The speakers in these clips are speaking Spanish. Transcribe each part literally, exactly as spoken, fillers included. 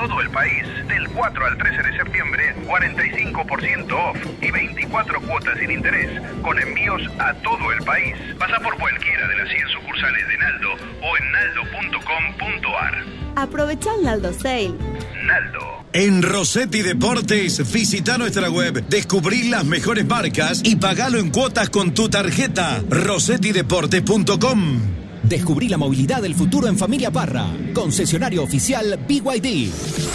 todo el país. Del cuatro al trece de septiembre, cuarenta y cinco por ciento off y veinticuatro cuotas sin interés, con envíos a todo el país. Pasa por cualquiera de las cien sucursales de Naldo o en naldo punto com punto ar. Aprovecha el Naldo Sale. Naldo. En Rossetti Deportes, visita nuestra web, descubrí las mejores marcas y pagalo en cuotas con tu tarjeta. rossetti deportes punto com. Descubrí la movilidad del futuro en Familia Parra. Concesionario oficial B Y D.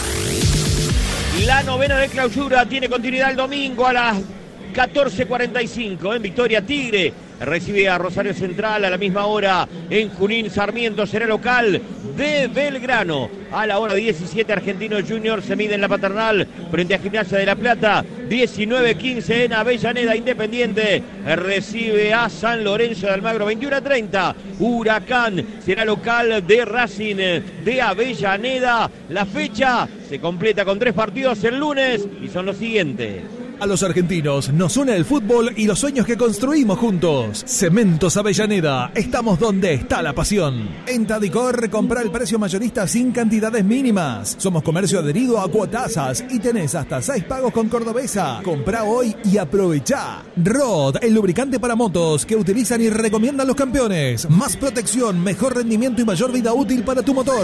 La novena de clausura tiene continuidad el domingo a las catorce cuarenta y cinco en Victoria. Tigre recibe a Rosario Central a la misma hora en Junín. Sarmiento será local de Belgrano. A la hora diecisiete, Argentinos Juniors se mide en la Paternal frente a Gimnasia de La Plata. diecinueve quince en Avellaneda. Independiente recibe a San Lorenzo de Almagro. veintiuno a treinta, Huracán será local de Racing de Avellaneda. La fecha se completa con tres partidos el lunes y son los siguientes. A los argentinos nos une el fútbol y los sueños que construimos juntos. Cementos Avellaneda, estamos donde está la pasión. En Tadicor, compra el precio mayorista sin cantidades mínimas. Somos comercio adherido a Cuotasas y tenés hasta seis pagos con Cordobesa. Comprá hoy y aprovechá. Rod, el lubricante para motos que utilizan y recomiendan los campeones. Más protección, mejor rendimiento y mayor vida útil para tu motor.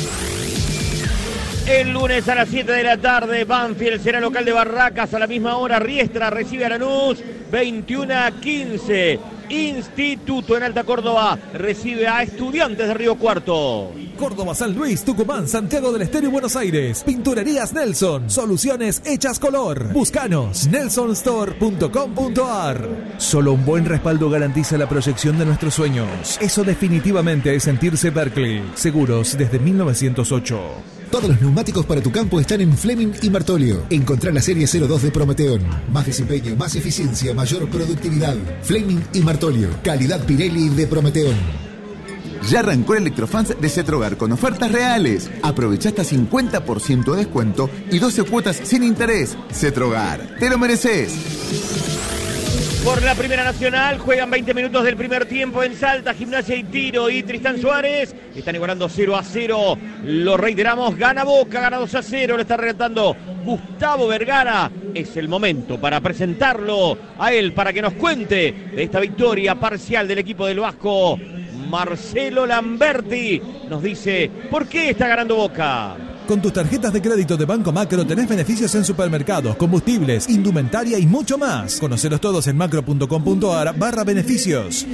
El lunes a las siete de la tarde, Banfield será local de Barracas. A la misma hora, Riestra recibe a Lanús. veintiuno a quince. Instituto en Alta Córdoba recibe a Estudiantes de Río Cuarto. Córdoba, San Luis, Tucumán, Santiago del Estero y Buenos Aires. Pinturerías Nelson. Soluciones hechas color. Búscanos. nelson store punto com punto ar. Solo un buen respaldo garantiza la proyección de nuestros sueños. Eso definitivamente es sentirse Berkeley. Seguros desde mil novecientos ocho. Todos los neumáticos para tu campo están en Fleming y Martolio. Encontrá la serie cero dos de Prometeon. Más desempeño, más eficiencia, mayor productividad. Fleming y Martolio. Calidad Pirelli de Prometeon. Ya arrancó el Electrofans de Cetrogar con ofertas reales. Aprovecha hasta cincuenta por ciento de descuento y doce cuotas sin interés. Cetrogar, te lo mereces. Por la Primera Nacional juegan veinte minutos del primer tiempo en Salta, Gimnasia y Tiro y Tristán Suárez están igualando cero a cero. Lo reiteramos, gana Boca, gana dos a cero. Lo está relatando Gustavo Vergara. Es el momento para presentarlo a él, para que nos cuente de esta victoria parcial del equipo del Vasco. Marcelo Lamberti nos dice por qué está ganando Boca. Con tus tarjetas de crédito de Banco Macro tenés beneficios en supermercados, combustibles, indumentaria y mucho más. Conocelos todos en macro punto com punto ar barra beneficios.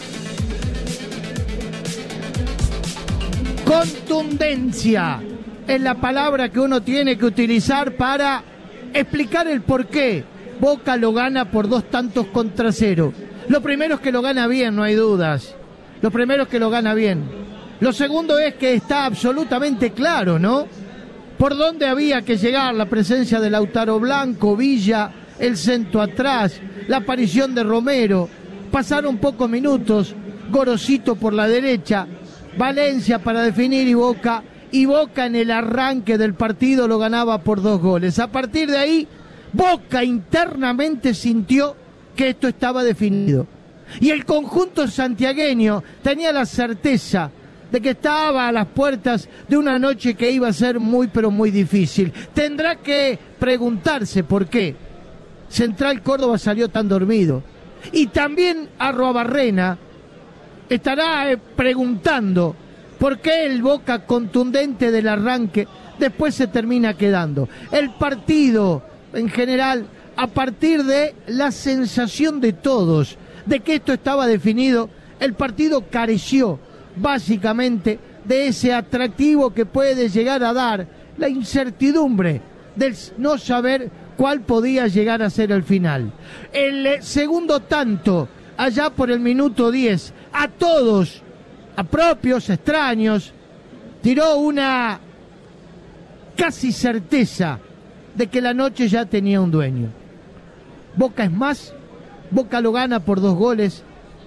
Contundencia es la palabra que uno tiene que utilizar para explicar el por qué Boca lo gana por dos tantos contra cero. Lo primero es que lo gana bien, no hay dudas. Lo primero es que lo gana bien. Lo segundo es que está absolutamente claro, ¿no? Por dónde había que llegar, la presencia de Lautaro Blanco, Villa, el centro atrás, la aparición de Romero. Pasaron pocos minutos, Gorosito por la derecha, Valencia para definir y Boca, y Boca en el arranque del partido lo ganaba por dos goles. A partir de ahí, Boca internamente sintió que esto estaba definido. Y el conjunto santiagueño tenía la certeza de que estaba a las puertas de una noche que iba a ser muy pero muy difícil. Tendrá que preguntarse por qué Central Córdoba salió tan dormido. Y también Arruabarrena estará eh, preguntando por qué el Boca contundente del arranque después se termina quedando. El partido en general, a partir de la sensación de todos de que esto estaba definido, el partido careció básicamente de ese atractivo que puede llegar a dar la incertidumbre del no saber cuál podía llegar a ser el final. El segundo tanto, allá por el minuto diez, a todos, a propios, extraños, tiró una casi certeza de que la noche ya tenía un dueño. Boca es más, Boca lo gana por dos goles.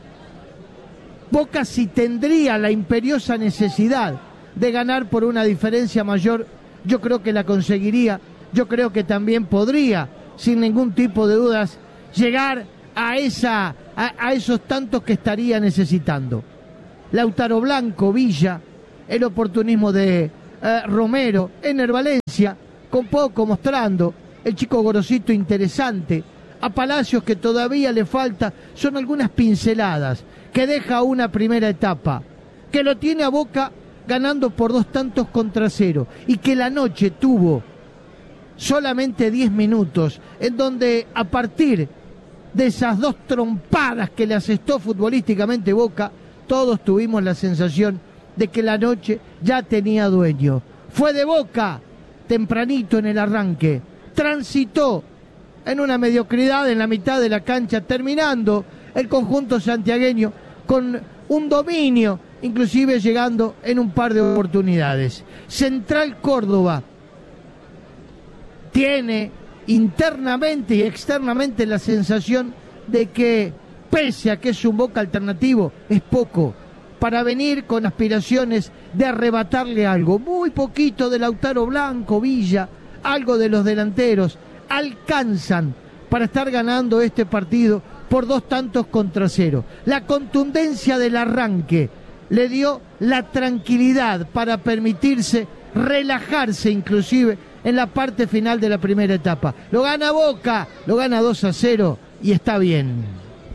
Boca, si tendría la imperiosa necesidad de ganar por una diferencia mayor, yo creo que la conseguiría. Yo creo que también podría, sin ningún tipo de dudas, llegar a, esa, a, a esos tantos que estaría necesitando. Lautaro Blanco, Villa, el oportunismo de eh, Romero, Ener Valencia, con poco mostrando, el chico Gorosito interesante, a Palacios que todavía le falta, son algunas pinceladas que deja una primera etapa, que lo tiene a Boca ganando por dos tantos contra cero, y que la noche tuvo solamente diez minutos, en donde a partir de esas dos trompadas que le asestó futbolísticamente Boca, todos tuvimos la sensación de que la noche ya tenía dueño. Fue de Boca tempranito en el arranque, transitó en una mediocridad en la mitad de la cancha, terminando el conjunto santiagueño con un dominio, inclusive llegando en un par de oportunidades. Central Córdoba tiene internamente y externamente la sensación de que, pese a que es un Boca alternativo, es poco para venir con aspiraciones de arrebatarle algo. Muy poquito de Lautaro Blanco, Villa, algo de los delanteros, alcanzan para estar ganando este partido por dos tantos contra cero. La contundencia del arranque le dio la tranquilidad para permitirse relajarse inclusive en la parte final de la primera etapa. Lo gana Boca, lo gana dos a cero y está bien.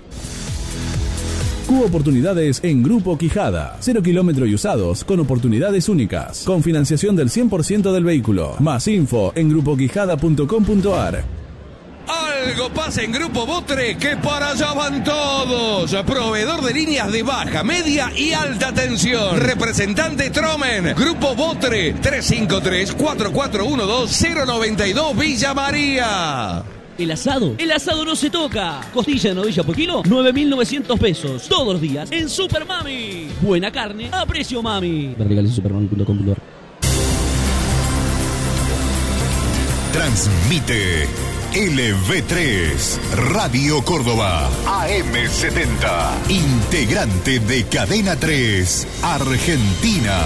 Q Oportunidades en Grupo Quijada. Cero kilómetro y usados con oportunidades únicas. Con financiación del cien por ciento del vehículo. Más info en grupo quijada punto com punto ar. Algo pasa en Grupo Botre, que para allá van todos. Proveedor de líneas de baja, media y alta tensión. Representante Tromen. Grupo Botre, tres cinco tres, cuatro cuatro uno dos, cero nueve dos, Villa María. El asado, el asado no se toca. Costilla de novilla por kilo, nueve mil novecientos pesos. Todos los días en Super Mami. Buena carne a precio mami. Verticales en supermami punto com punto ar. Transmite L V tres, Radio Córdoba, A M setenta, integrante de Cadena tres, Argentina.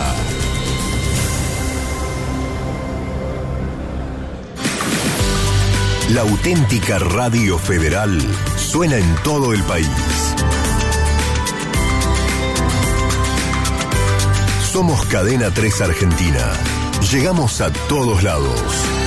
La auténtica radio federal suena en todo el país. Somos Cadena tres Argentina. Llegamos a todos lados.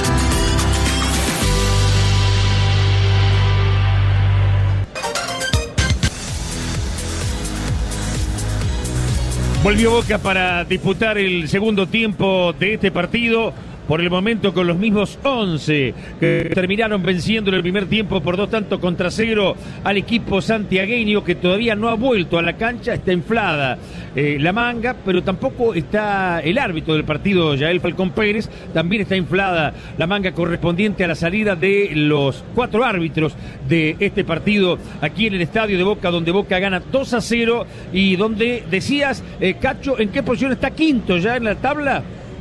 Volvió Boca para disputar el segundo tiempo de este partido. Por el momento con los mismos once que terminaron venciendo en el primer tiempo por dos tantos contra cero al equipo santiagueño, que todavía no ha vuelto a la cancha. Está inflada eh, la manga, pero tampoco está el árbitro del partido, Yael Falcón Pérez. También está inflada la manga correspondiente a la salida de los cuatro árbitros de este partido aquí en el estadio de Boca, donde Boca gana dos a cero y donde decías, eh, Cacho, ¿en qué posición está quinto ya en la tabla?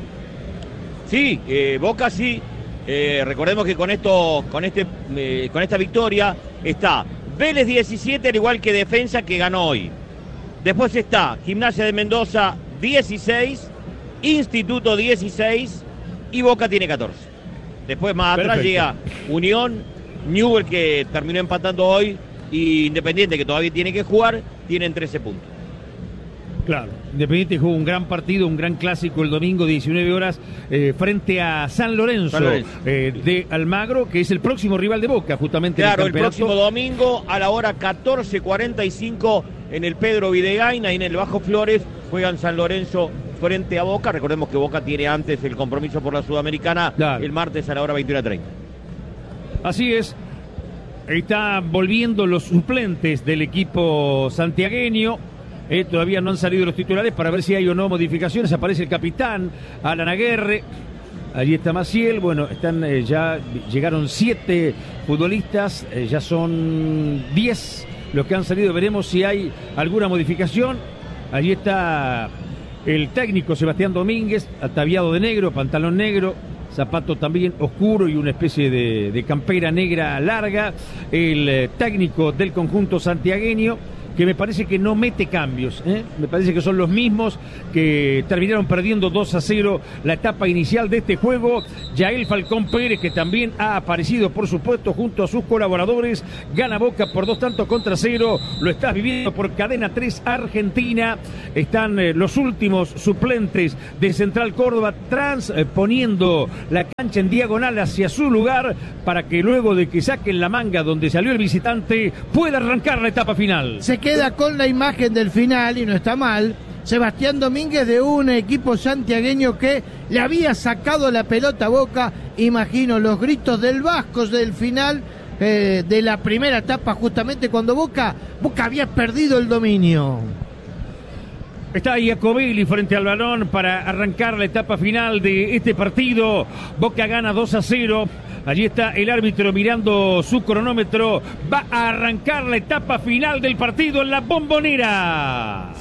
Sí, eh, Boca sí. Eh, recordemos que con esto, con este, eh, con esta victoria está Vélez diecisiete, al igual que Defensa, que ganó hoy. Después está Gimnasia de Mendoza dieciséis, Instituto dieciséis y Boca tiene catorce. Después más atrás Perfecto. Llega Unión, Newell, que terminó empatando hoy, y Independiente, que todavía tiene que jugar, tienen trece puntos. Claro, Independiente jugó un gran partido, un gran clásico el domingo, diecinueve horas, eh, frente a San Lorenzo, San Lorenzo. Eh, de Almagro, que es el próximo rival de Boca, justamente. Claro, el próximo domingo a la hora catorce cuarenta y cinco en el Pedro Videgain, ahí en el Bajo Flores, juegan San Lorenzo frente a Boca. Recordemos que Boca tiene antes el compromiso por la Sudamericana, claro, el martes a la hora veintiuno treinta. Así es, están volviendo los suplentes del equipo santiagueño. Eh, todavía no han salido los titulares para ver si hay o no modificaciones. Aparece el capitán Alan Aguerre, allí está Maciel. Bueno, están eh, ya llegaron siete futbolistas, eh, ya son diez los que han salido. Veremos si hay alguna modificación. Allí está el técnico Sebastián Domínguez, ataviado de negro, pantalón negro, zapato también oscuro y una especie de, de campera negra larga. El eh, técnico del conjunto santiagueño, que me parece que no mete cambios, ¿eh? Me parece que son los mismos que terminaron perdiendo dos a cero la etapa inicial de este juego. Yael Falcón Pérez, que también ha aparecido, por supuesto, junto a sus colaboradores, gana Boca por dos tantos contra cero. Lo estás viviendo por Cadena tres Argentina. Están eh, los últimos suplentes de Central Córdoba transponiendo la cancha en diagonal hacia su lugar para que luego de que saquen la manga donde salió el visitante pueda arrancar la etapa final. Se queda con la imagen del final y no está mal. Sebastián Domínguez de un equipo santiagueño que le había sacado la pelota a Boca. Imagino los gritos del Vasco del final eh, de la primera etapa, justamente cuando Boca, Boca había perdido el dominio. Está Iacobelli frente al balón para arrancar la etapa final de este partido. Boca gana dos a cero. Allí está el árbitro mirando su cronómetro. Va a arrancar la etapa final del partido en la Bombonera.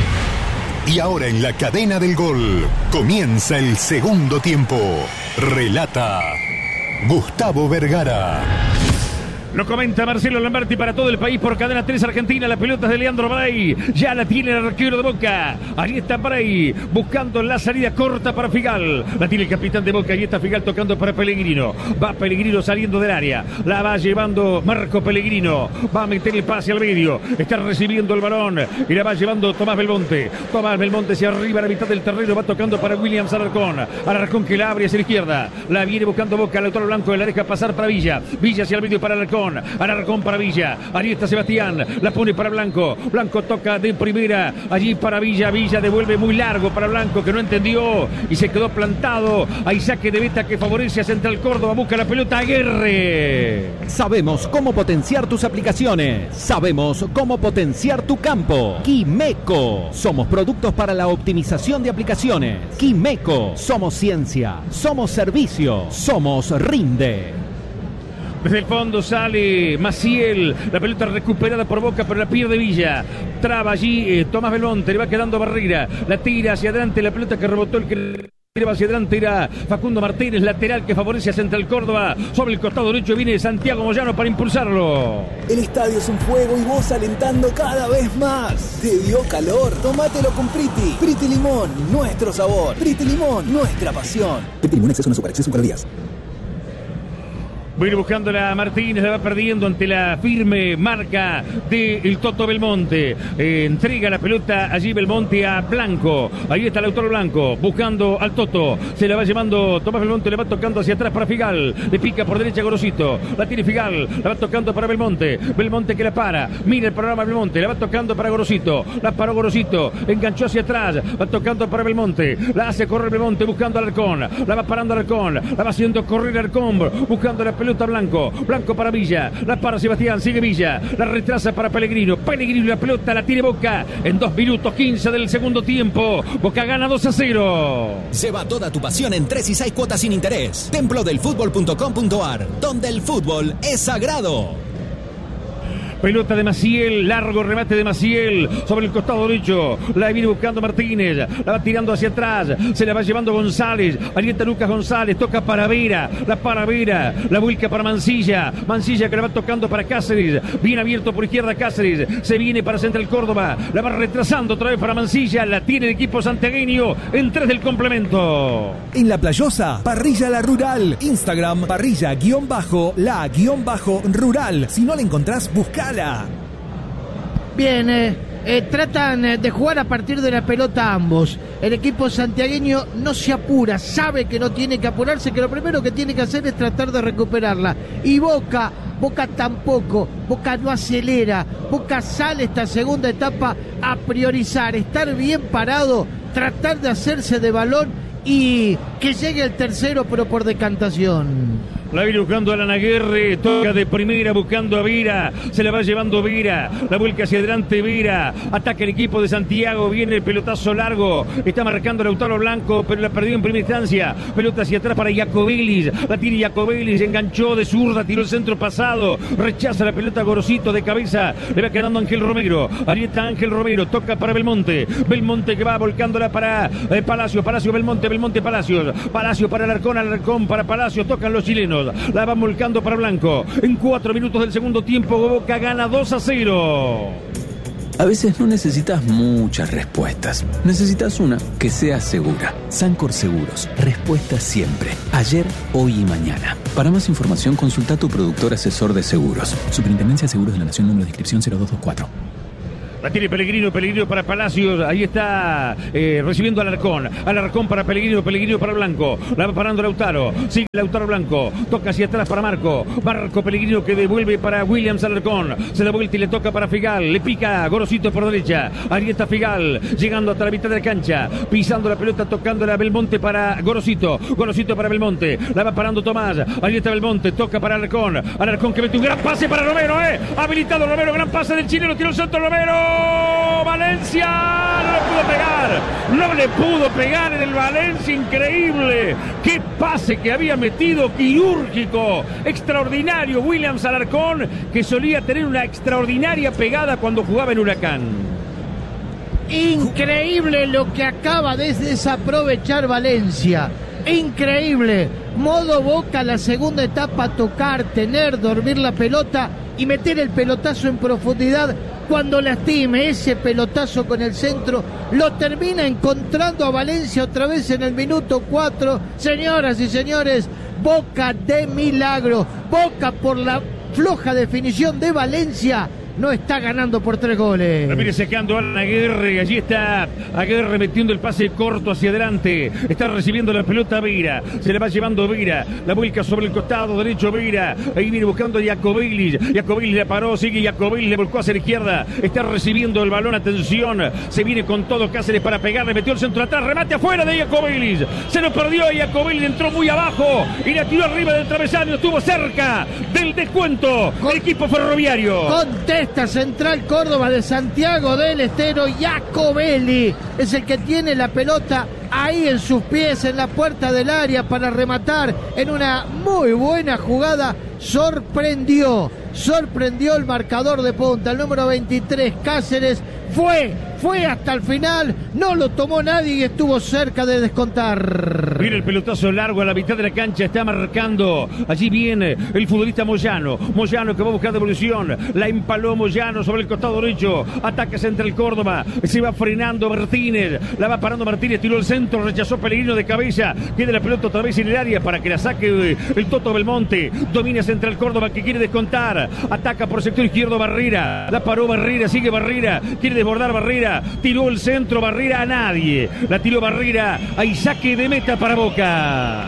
Y ahora en la cadena del gol comienza el segundo tiempo. Relata Gustavo Vergara. Lo comenta Marcelo Lamberti para todo el país por Cadena tres Argentina. La pelota es de Leandro Bray. Ya la tiene el arquero de Boca. Allí está Bray buscando la salida corta para Figal. La tiene el capitán de Boca. Allí está Figal tocando para Pellegrino. Va Pellegrino saliendo del área. La va llevando Marco Pellegrino. Va a meter el pase al medio. Está recibiendo el balón. Y la va llevando Tomás Belmonte. Tomás Belmonte hacia arriba a la mitad del terreno. Va tocando para Williams Alarcón. Alarcón que la abre hacia la izquierda. La viene buscando Boca. El autor blanco la deja pasar para Villa. Villa hacia el medio para Alarcón. Alarcón para Villa, allí está Sebastián, la pone para Blanco, Blanco toca de primera, allí para Villa, Villa devuelve muy largo para Blanco que no entendió y se quedó plantado, hay saque de meta que favorece a Central Córdoba, busca la pelota Aguirre. Sabemos cómo potenciar tus aplicaciones, sabemos cómo potenciar tu campo. Quimeco, somos productos para la optimización de aplicaciones. Quimeco, somos ciencia, somos servicio, somos Rinde. Desde el fondo sale Maciel, la pelota recuperada por Boca, pero la pierde Villa. Traba allí eh, Tomás Belmonte, le va quedando Barrera, la tira hacia adelante, la pelota que rebotó el que tiraba hacia adelante era Facundo Martínez, lateral que favorece a Central Córdoba. Sobre el costado derecho viene Santiago Moyano para impulsarlo. El estadio es un fuego y vos alentando cada vez más. ¿Te dio calor? Tómatelo con Priti. Priti Limón, nuestro sabor. Priti Limón, nuestra pasión. Priti Limón, exceso no super, exceso con días. Viene buscándola a Martínez, la va perdiendo ante la firme marca del Toto Belmonte. Eh, entrega la pelota allí Belmonte a Blanco. Ahí está el autor Blanco, buscando al Toto. Se la va llevando Tomás Belmonte, le va tocando hacia atrás para Figal. Le pica por derecha Gorosito. La tiene Figal, la va tocando para Belmonte. Belmonte que la para. Mira el programa Belmonte, la va tocando para Gorosito. La paró Gorosito, enganchó hacia atrás. Va tocando para Belmonte. La hace correr Belmonte buscando a Alarcón. La va parando Alarcón. La va haciendo correr Alarcón. Buscando la pelota Blanco, Blanco para Villa, la para Sebastián, sigue Villa, la retrasa para Pellegrino, Pellegrino y la pelota la tiene Boca en dos minutos quince del segundo tiempo. Boca gana dos a cero. Lleva toda tu pasión en tres y seis cuotas sin interés. Templo del fútbol punto com punto ar, donde el fútbol es sagrado. Pelota de Maciel, largo remate de Maciel sobre el costado derecho. La viene buscando Martínez, la va tirando hacia atrás, se la va llevando González. Ahí está Lucas González, toca para Vera, la para Vera, la vuelca para Mancilla. Mancilla que la va tocando para Cáceres, bien abierto por izquierda Cáceres, se viene para Central Córdoba, la va retrasando otra vez para Mancilla, la tiene el equipo santiagueño en tres del complemento. En La Playosa, Parrilla La Rural, Instagram, parrilla guión bajo, la guión bajo rural. Si no la encontrás, buscala. Bien, eh, eh, tratan eh, de jugar a partir de la pelota ambos. El equipo santiagueño no se apura, sabe que no tiene que apurarse, que lo primero que tiene que hacer es tratar de recuperarla. Y Boca, Boca tampoco, Boca no acelera, Boca sale esta segunda etapa a priorizar, estar bien parado, tratar de hacerse de balón y que llegue el tercero pero por decantación. La viene buscando Alan Aguirre, toca de primera buscando a Vera, se la va llevando Vera, la vuelca hacia adelante Vera, ataca el equipo de Santiago, viene el pelotazo largo, está marcando Lautaro Blanco, pero la perdió en primera instancia, pelota hacia atrás para Iacobelis, la tiene Iacobelis, enganchó de zurda, tiró el centro pasado, rechaza la pelota Gorosito de cabeza, le va quedando Ángel Romero, ahí está Ángel Romero, toca para Belmonte, Belmonte que va volcándola para eh, Palacio, Palacio Belmonte, Belmonte Palacios, Palacio para Alarcón, Alarcón para Palacio, tocan los chilenos. La van volcando para Blanco. En cuatro minutos del segundo tiempo, Boca gana dos a cero. A veces no necesitas muchas respuestas. Necesitas una que sea segura. Sancor Seguros. Respuesta siempre. Ayer, hoy y mañana. Para más información, consulta a tu productor asesor de seguros. Superintendencia de Seguros de la Nación, número de inscripción cero dos dos cuatro. La tiene Pellegrino, Pellegrino para Palacios, ahí está eh, recibiendo Alarcón, Alarcón para Pellegrino, Pellegrino para Blanco, la va parando Lautaro, sigue Lautaro Blanco, toca hacia atrás para Marco, Marco Pellegrino que devuelve para Williams Alarcón, se da vuelta y le toca para Figal, le pica Gorosito por derecha, ahí está Figal, llegando hasta la mitad de la cancha, pisando la pelota, tocándola a Belmonte para Gorosito, Gorosito para Belmonte, la va parando Tomás, ahí está Belmonte, toca para Alarcón, Alarcón que mete un gran pase para Romero, eh, habilitado Romero, gran pase del chileno, tiró el centro Romero. Valencia no le pudo pegar, no le pudo pegar en el Valencia, increíble, qué pase que había metido, quirúrgico, extraordinario Williams Alarcón, que solía tener una extraordinaria pegada cuando jugaba en Huracán. Increíble lo que acaba de desaprovechar Valencia, increíble, modo Boca la segunda etapa, tocar, tener, dormir la pelota y meter el pelotazo en profundidad. Cuando lastime ese pelotazo con el centro, lo termina encontrando a Valencia otra vez en el minuto cuatro. Señoras y señores, Boca de milagro. Boca por la floja definición de Valencia no está ganando por tres goles. Mire, secando a Alan Aguirre, allí está Aguirre metiendo el pase corto hacia adelante, está recibiendo la pelota Vira, se le va llevando Vira, la vuelca sobre el costado derecho Vira, ahí viene buscando a Jacobilis, Jacobilis le paró, sigue Jacobilis, le volcó hacia la izquierda, está recibiendo el balón, atención, se viene con todo Cáceres para pegarle, metió el centro atrás, remate afuera de Jacobilis, se lo perdió y Jacobilis entró muy abajo y la tiró arriba del travesaño, estuvo cerca del descuento del equipo ferroviario. Contesta Central Córdoba de Santiago del Estero, Jacobelli es el que tiene la pelota ahí en sus pies, en la puerta del área para rematar en una muy buena jugada. Sorprendió, sorprendió el marcador de punta, el número veintitrés, Cáceres, fue, fue hasta el final, no lo tomó nadie y estuvo cerca de descontar. Mira el pelotazo largo a la mitad de la cancha, está marcando, allí viene el futbolista Moyano, Moyano que va a buscar devolución, la empaló Moyano sobre el costado derecho, ataca Central Córdoba, se va frenando Martínez, la va parando Martínez, tiró el centro, rechazó Pellegrino de cabeza, queda la pelota otra vez en el área para que la saque el Toto Belmonte, domina Central Córdoba que quiere descontar, ataca por sector izquierdo Barrera, la paró Barrera, sigue Barrera, quiere desbordar Barrera, tiró el centro Barrera a nadie, la tiró Barrera, hay saque de meta para Boca.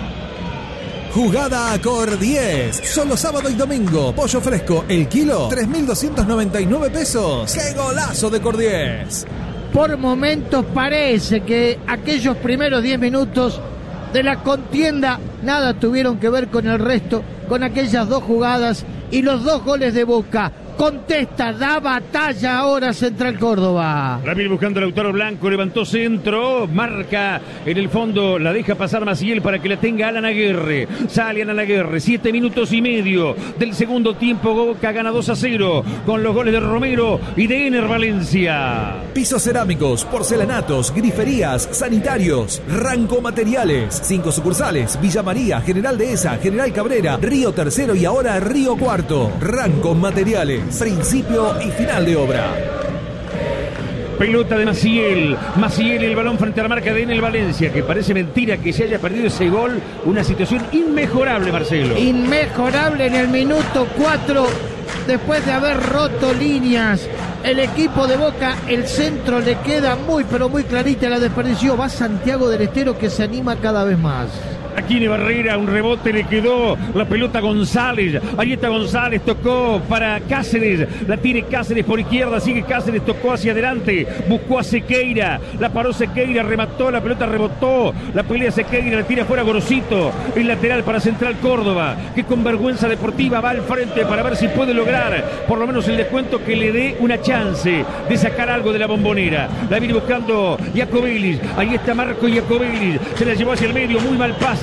Jugada Cor diez, solo sábado y domingo, pollo fresco, el kilo, tres mil doscientos noventa y nueve pesos. ¡Qué golazo de Cor diez! Por momentos parece que aquellos primeros diez minutos de la contienda nada tuvieron que ver con el resto, con aquellas dos jugadas y los dos goles de Boca. Contesta, da batalla ahora Central Córdoba. La viene buscando Lautaro Blanco, levantó centro, marca en el fondo, la deja pasar Maciel para que la tenga Alan Aguirre. Sale Alan Aguirre, siete minutos y medio del segundo tiempo. Boca gana dos a cero con los goles de Romero y de Ener Valencia. Pisos cerámicos, porcelanatos, griferías, sanitarios, Ranco Materiales. Cinco sucursales, Villa María, General Dehesa, General Cabrera, Río Tercero y ahora Río Cuarto. Ranco Materiales. Principio y final de obra. Pelota de Maciel, Maciel el balón frente a la marca de Enel Valencia, que parece mentira que se haya perdido ese gol, una situación inmejorable, Marcelo. Inmejorable en el minuto cuatro, después de haber roto líneas. El equipo de Boca, el centro le queda muy pero muy clarita, la desperdició. Va Santiago del Estero que se anima cada vez más. Aquí en Barrera, un rebote le quedó la pelota a González. Ahí está González, tocó para Cáceres. La tiene Cáceres por izquierda, sigue Cáceres, tocó hacia adelante. Buscó a Sequeira, la paró Sequeira, remató, la pelota rebotó. La pelea Sequeira, la tira fuera Gorosito. El lateral para Central Córdoba, que con vergüenza deportiva va al frente para ver si puede lograr por lo menos el descuento que le dé una chance de sacar algo de la Bombonera. La viene buscando Jacobilis. Ahí está Marco Jacobilis. Se la llevó hacia el medio, muy mal pase.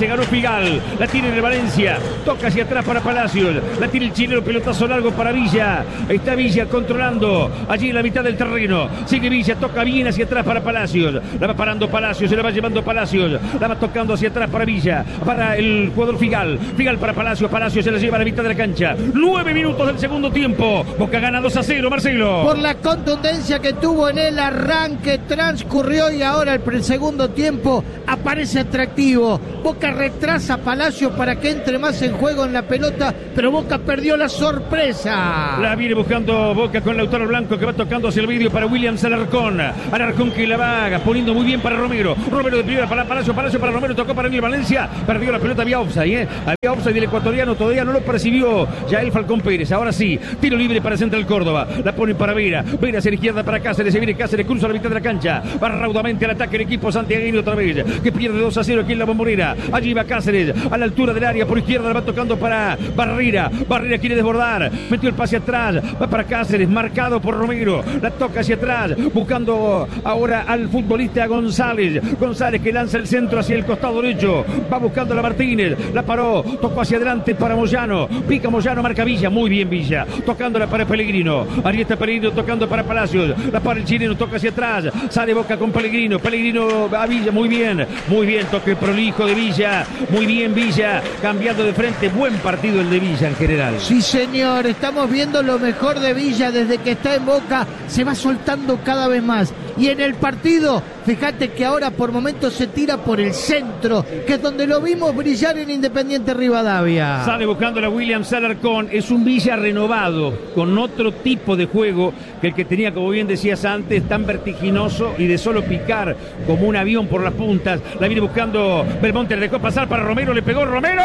ganó Figal. La tiene el Valencia. Toca hacia atrás para Palacios. La tiene el chileno. Pelotazo largo para Villa. Está Villa controlando allí en la mitad del terreno. Sigue Villa. Toca bien hacia atrás para Palacios. La va parando Palacios. Se la va llevando Palacios. La va tocando hacia atrás para Villa. Para el jugador Figal. Figal para Palacios. Palacios se la lleva a la mitad de la cancha. Nueve minutos del segundo tiempo. Boca gana dos a cero, Marcelo. Por la contundencia que tuvo en el arranque, transcurrió y ahora el segundo tiempo aparece atractivo. Boca retrasa a Palacios para que entre más en juego en la pelota, pero Boca perdió la sorpresa. La viene buscando Boca con Lautaro Blanco, que va tocando hacia el vídeo para Williams Alarcón. Alarcón que la va poniendo muy bien para Romero. Romero de primera para Palacio. Palacio para Romero. Tocó para Emil Valencia. Perdió la pelota. Había offside, ¿eh? Había offside del ecuatoriano. Todavía no lo percibió ya el Falcón Pérez. Ahora sí. Tiro libre para Central Córdoba. La pone para Vera. Vera hacia la izquierda para Cáceres. Se viene Cáceres. Cruza la mitad de la cancha. Va raudamente al ataque el equipo santiagueño otra vez. Que pierde dos a cero aquí en la Bombonera. Allí va Cáceres. A la altura del área. Por izquierda la va tocando para Barrera. Barrera quiere desbordar. Metió el pase atrás. Va para Cáceres. Marcado por Romero. La toca hacia atrás. Buscando ahora al futbolista González. González que lanza el centro hacia el costado derecho. Va buscando a la Martínez. La paró. Tocó hacia adelante para Moyano. Pica Moyano. Marca Villa. Muy bien Villa. Tocándola para Pellegrino. Ahí está Pellegrino tocando para Palacios. La para el chileno. Toca hacia atrás. Sale Boca con Pellegrino. Pellegrino a Villa. Muy bien. Muy bien. Toque prolijo de Villa. Muy bien Villa. Cambiando de frente. Buen partido el de Villa en general. Sí, señor. Estamos viendo lo mejor de Villa desde que está en Boca. Se va soltando cada vez más. Y en el partido, fíjate que ahora por momentos se tira por el centro, que es donde lo vimos brillar en Independiente Rivadavia. Sale buscando la Williams Alarcón. Es un Villa renovado, con otro tipo de juego que el que tenía, como bien decías antes, tan vertiginoso y de solo picar como un avión por las puntas. La viene buscando Belmonte, le dejó pasar para Romero, le pegó Romero.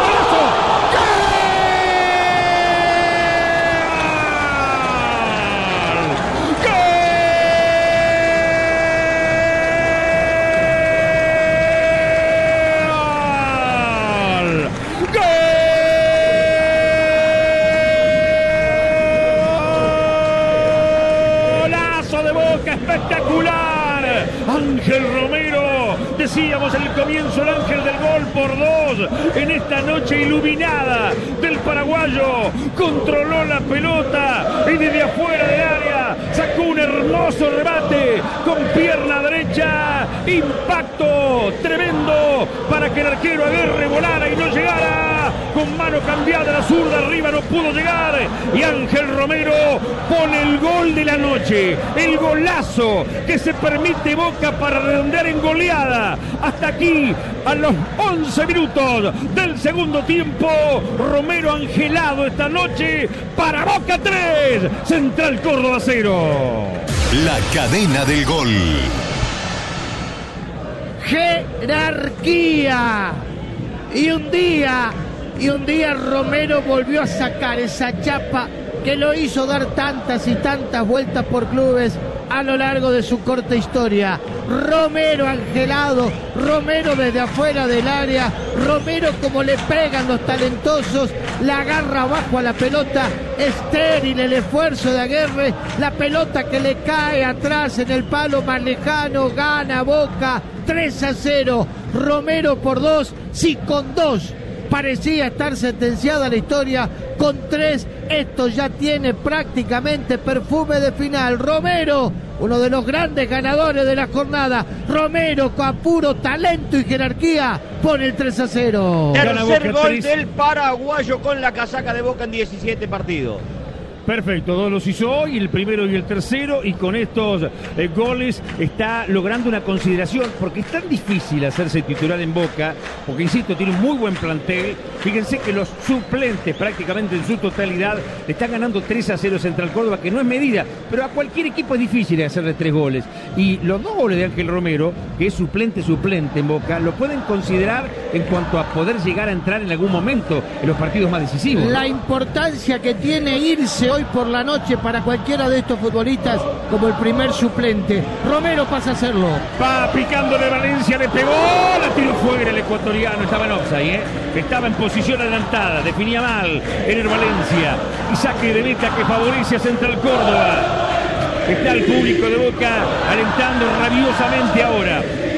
¡Golazo! Espectacular, Ángel Romero, decíamos el comienzo, el ángel del gol por dos, en esta noche iluminada del paraguayo, controló la pelota y desde afuera del área sacó un hermoso remate con pierna derecha, impacto tremendo para que el arquero Aguerre volara y no llegara, con mano cambiada la zurda arriba no pudo llegar y Ángel Romero pone el gol de la noche, el golazo que se permite Boca para redondear en goleada. Hasta aquí, a los once minutos del segundo tiempo, Romero angelado esta noche para Boca tres, Central Córdoba cero. La cadena del gol. Jerarquía. Y un día, y un día Romero volvió a sacar esa chapa que lo hizo dar tantas y tantas vueltas por clubes a lo largo de su corta historia. Romero angelado, Romero desde afuera del área, Romero como le pegan los talentosos, la agarra abajo a la pelota, estéril el esfuerzo de Aguerre, la pelota que le cae atrás en el palo más lejano, gana Boca tres a cero, Romero por dos, sí con dos. Parecía estar sentenciada la historia, con tres esto ya tiene prácticamente perfume de final. Romero, uno de los grandes ganadores de la jornada. Romero con puro talento y jerarquía pone el tres a cero. Tercer gol del paraguayo con la casaca de Boca en diecisiete partidos. Perfecto, dos los hizo hoy, el primero y el tercero, y con estos eh, goles está logrando una consideración, porque es tan difícil hacerse titular en Boca, porque insisto, tiene un muy buen plantel. Fíjense que los suplentes prácticamente en su totalidad le están ganando tres a cero Central Córdoba, que no es medida, pero a cualquier equipo es difícil hacerle tres goles. Y los dos goles de Ángel Romero, que es suplente suplente en Boca, lo pueden considerar en cuanto a poder llegar a entrar en algún momento en los partidos más decisivos, ¿no? La importancia que tiene irse hoy por la noche para cualquiera de estos futbolistas como el primer suplente. Romero pasa a hacerlo. Va picándole Valencia, le pegó, la tiró fuera el ecuatoriano, estaba en offside, ¿eh? Estaba en posición adelantada, definía mal en el Valencia. Y saque de meta que favorece a Central Córdoba. Está el público de Boca alentando rabiosamente ahora.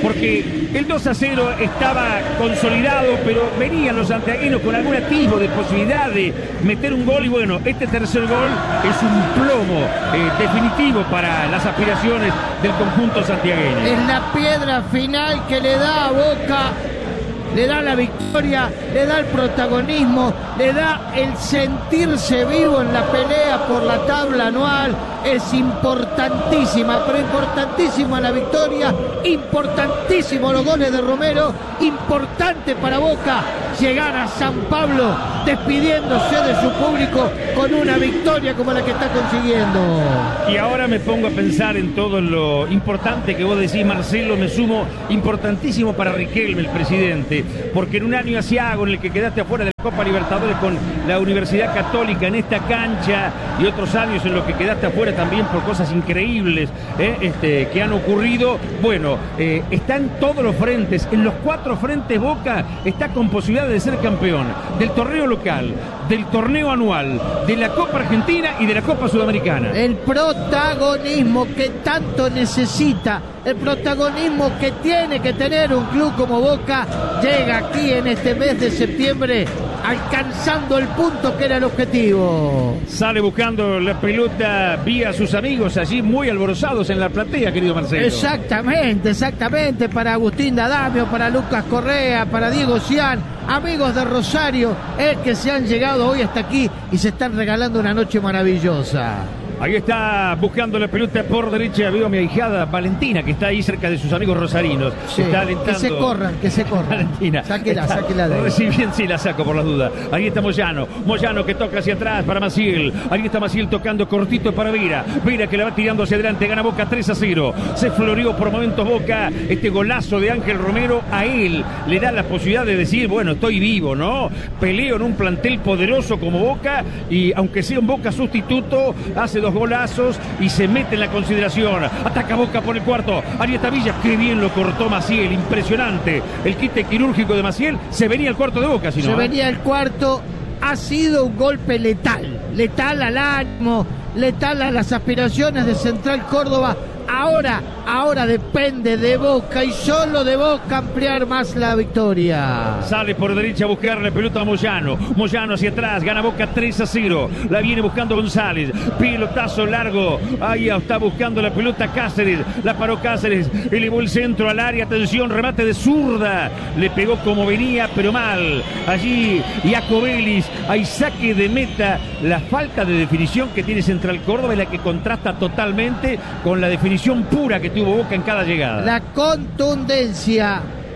porque el dos a cero estaba consolidado, pero venían los santiagueños con algún atisbo de posibilidad de meter un gol, y bueno, este tercer gol es un plomo eh, definitivo para las aspiraciones del conjunto santiagueño. Es la piedra final que le da a Boca, le da la victoria, le da el protagonismo, le da el sentirse vivo en la pelea por la tabla anual. Es importantísima, pero importantísima la victoria, importantísimo los goles de Romero, importante para Boca llegar a San Pablo despidiéndose de su público con una victoria como la que está consiguiendo. Y ahora me pongo a pensar en todo lo importante que vos decís, Marcelo, me sumo, importantísimo para Riquelme, el presidente, porque en un año asiago en el que quedaste afuera de la Copa Libertadores con la Universidad Católica en esta cancha, y otros años en los que quedaste afuera también por cosas increíbles eh, este, que han ocurrido, bueno, eh, está en todos los frentes, en los cuatro frentes Boca está con posibilidad de ser campeón del torneo local, del torneo anual, de la Copa Argentina y de la Copa Sudamericana. El protagonismo que tanto necesita, el protagonismo que tiene que tener un club como Boca, llega aquí en este mes de septiembre, alcanzando el punto que era el objetivo. Sale buscando la pelota vía sus amigos allí muy alborozados en la platea, querido Marcelo. Exactamente, exactamente, para Agustín D'Adamio, para Lucas Correa, para Diego Cian, amigos de Rosario, es que se han llegado hoy hasta aquí y se están regalando una noche maravillosa. Ahí está buscando la pelota por derecha. Veo a mi ahijada Valentina, que está ahí cerca de sus amigos rosarinos. Sí, está alentando. que se corran, que se corran. Valentina. Sáquela, está sáquela de ahí. Recibiendo, sí, la saco por las dudas. Ahí está Moyano. Moyano que toca hacia atrás para Maciel. Ahí está Maciel tocando cortito para Vera. Vera que la va tirando hacia adelante. Gana Boca tres a cero. Se floreó por momentos Boca. Este golazo de Ángel Romero a él le da la posibilidad de decir, bueno, estoy vivo, ¿no? Peleo en un plantel poderoso como Boca, y aunque sea un Boca sustituto, hace dos golazos y se mete en la consideración. Ataca Boca por el cuarto. Arieta Villa, qué bien lo cortó Maciel, impresionante. El quite quirúrgico de Maciel. Se venía el cuarto de Boca, si no. Se venía el cuarto. Ha sido un golpe letal. Letal al ánimo, letal a las aspiraciones de Central Córdoba. Ahora, ahora depende de Boca y solo de Boca ampliar más la victoria. Sale por derecha a buscar la pelota a Moyano. Moyano hacia atrás, gana Boca tres a cero. La viene buscando González. Pelotazo largo. Ahí está buscando la pelota Cáceres. La paró Cáceres. Elevó el centro al área. Atención, remate de zurda. Le pegó como venía, pero mal. Allí Iacobelis. Hay saque de meta. La falta de definición que tiene Central Córdoba es la que contrasta totalmente con la definición pura que tuvo Boca en cada llegada. La contundencia,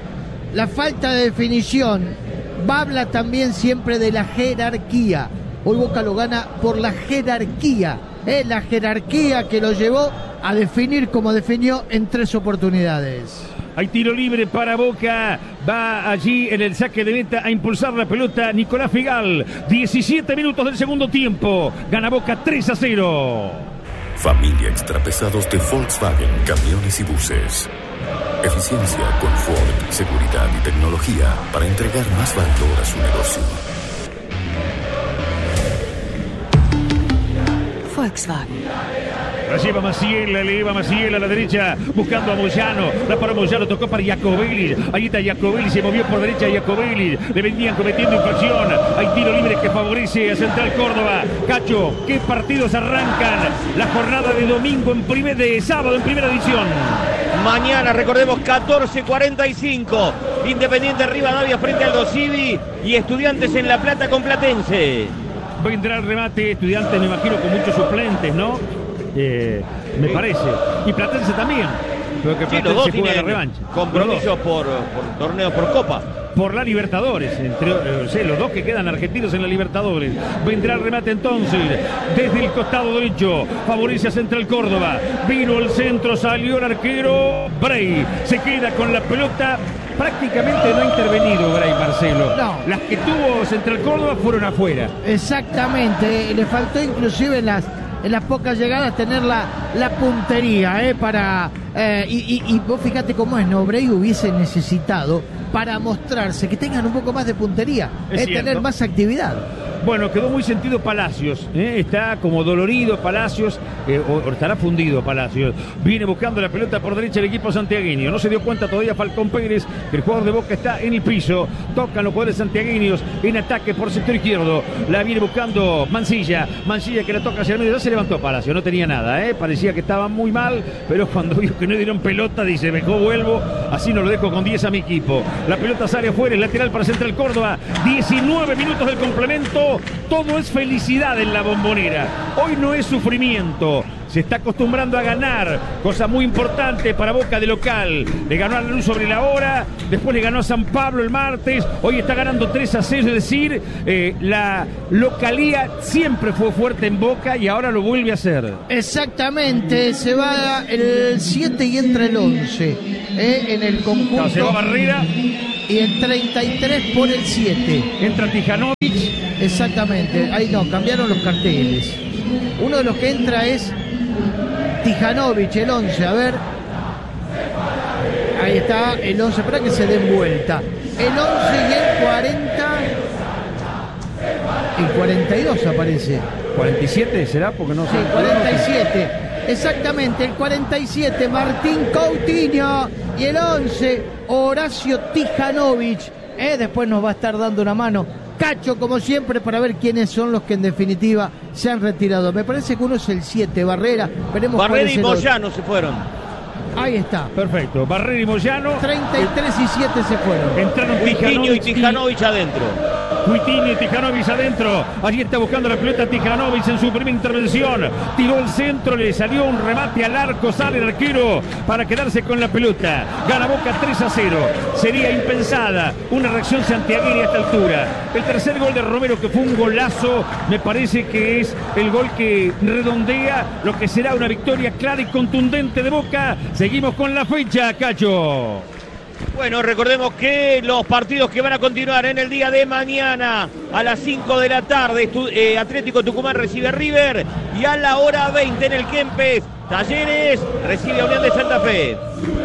la falta de definición, habla también siempre de la jerarquía. Hoy Boca lo gana por la jerarquía, ¿eh? La jerarquía que lo llevó a definir como definió en tres oportunidades. Hay tiro libre para Boca. Va allí en el saque de meta a impulsar la pelota Nicolás Figal. diecisiete minutos del segundo tiempo. Gana Boca tres a cero. Familia Extrapesados de Volkswagen, camiones y buses. Eficiencia, confort, seguridad y tecnología para entregar más valor a su negocio. Volkswagen. La lleva Maciel, la eleva Maciel a la derecha, buscando a Moyano. La paró Moyano, tocó para Iacobelis. Ahí está Iacobelis, se movió por derecha Iacobelis. Le venían cometiendo infracción. Hay tiro libre que favorece a Central Córdoba. Cacho, ¿qué partidos arrancan la jornada de domingo en primer, de sábado en primera división? Mañana, recordemos, catorce cuarenta y cinco. Independiente Rivadavia frente al Dosivi y Estudiantes en La Plata con Platense. Vendrá el remate, Estudiantes me imagino con muchos suplentes, ¿no? Eh, me parece. Y Platense también. Creo que Sí, Platense los dos juega la tienen revancha. compromisos por, por torneo, por Copa. Por la Libertadores, entre eh, sí, los dos que quedan argentinos en la Libertadores. Vendrá el remate entonces desde el costado derecho, favorece a Central Córdoba. Vino el centro, salió el arquero Bray, se queda con la pelota. Prácticamente no ha intervenido Bray, Marcelo. No. Las que tuvo Central Córdoba fueron afuera. Exactamente, le faltó inclusive en las en las pocas llegadas tener la, la puntería, ¿eh? Para eh, y, y, y vos fíjate cómo es, ¿no? Bray hubiese necesitado para mostrarse que tengan un poco más de puntería, es eh, tener más actividad. Bueno, quedó muy sentido Palacios, ¿eh? Está como dolorido Palacios, eh, o, o estará fundido Palacios. Viene buscando la pelota por derecha el equipo santiagueño. No se dio cuenta todavía Falcón Pérez que el jugador de Boca está en el piso. Tocan los jugadores santiagueños en ataque por sector izquierdo. La viene buscando Mancilla. Mancilla que la toca hacia el medio. Ya se levantó Palacios, no tenía nada, ¿eh? Parecía que estaba muy mal, pero cuando vio que no dieron pelota, dice, mejor vuelvo, así no lo dejo con diez a mi equipo. La pelota sale afuera, es lateral para Central Córdoba. diecinueve minutos del complemento. Todo es felicidad en la Bombonera. Hoy no es sufrimiento. Se está acostumbrando a ganar, cosa muy importante para Boca de local. Le ganó a La Luz sobre la hora, después le ganó a San Pablo el martes, hoy está ganando tres a cero, es decir, eh, la localía siempre fue fuerte en Boca y ahora lo vuelve a hacer. Exactamente, se va el siete y entra el once, eh, en el conjunto. No, se va Barrera. Y el treinta y tres por el siete. Entra Tijanovic. Exactamente, ahí no, cambiaron los carteles. Uno de los que entra es Tijanovic, el once, a ver. Ahí está el once, para que se den vuelta. El once y el cuarenta. El cuarenta y dos aparece. ¿cuarenta y siete será? Porque no sé. Sí, cuarenta y siete. Exactamente, el cuarenta y siete, Martín Coutinho. Y el once, Horacio Tijanovic. Eh, después nos va a estar dando una mano Cacho, como siempre, para ver quiénes son los que en definitiva se han retirado. Me parece que uno es el siete, Barrera. Veremos Barrera y Moyano se fueron. Ahí está. Perfecto. Barrera y Moyano. treinta y tres y siete se fueron. Entraron Coutinho y Tijanovic adentro. Coutinho y Tijanovic adentro. Allí está buscando la pelota Tijanovic en su primera intervención. Tiró el centro, le salió un remate al arco. Sale el arquero para quedarse con la pelota. Gana Boca tres a cero. Sería impensada una reacción santiagueña a esta altura. El tercer gol de Romero, que fue un golazo, me parece que es el gol que redondea lo que será una victoria clara y contundente de Boca. Seguimos con la fecha, Cacho. Bueno, recordemos que los partidos que van a continuar en el día de mañana a las cinco de la tarde, eh, Atlético Tucumán recibe a River, y a la hora veinte en el Kempes, Talleres recibe a Unión de Santa Fe.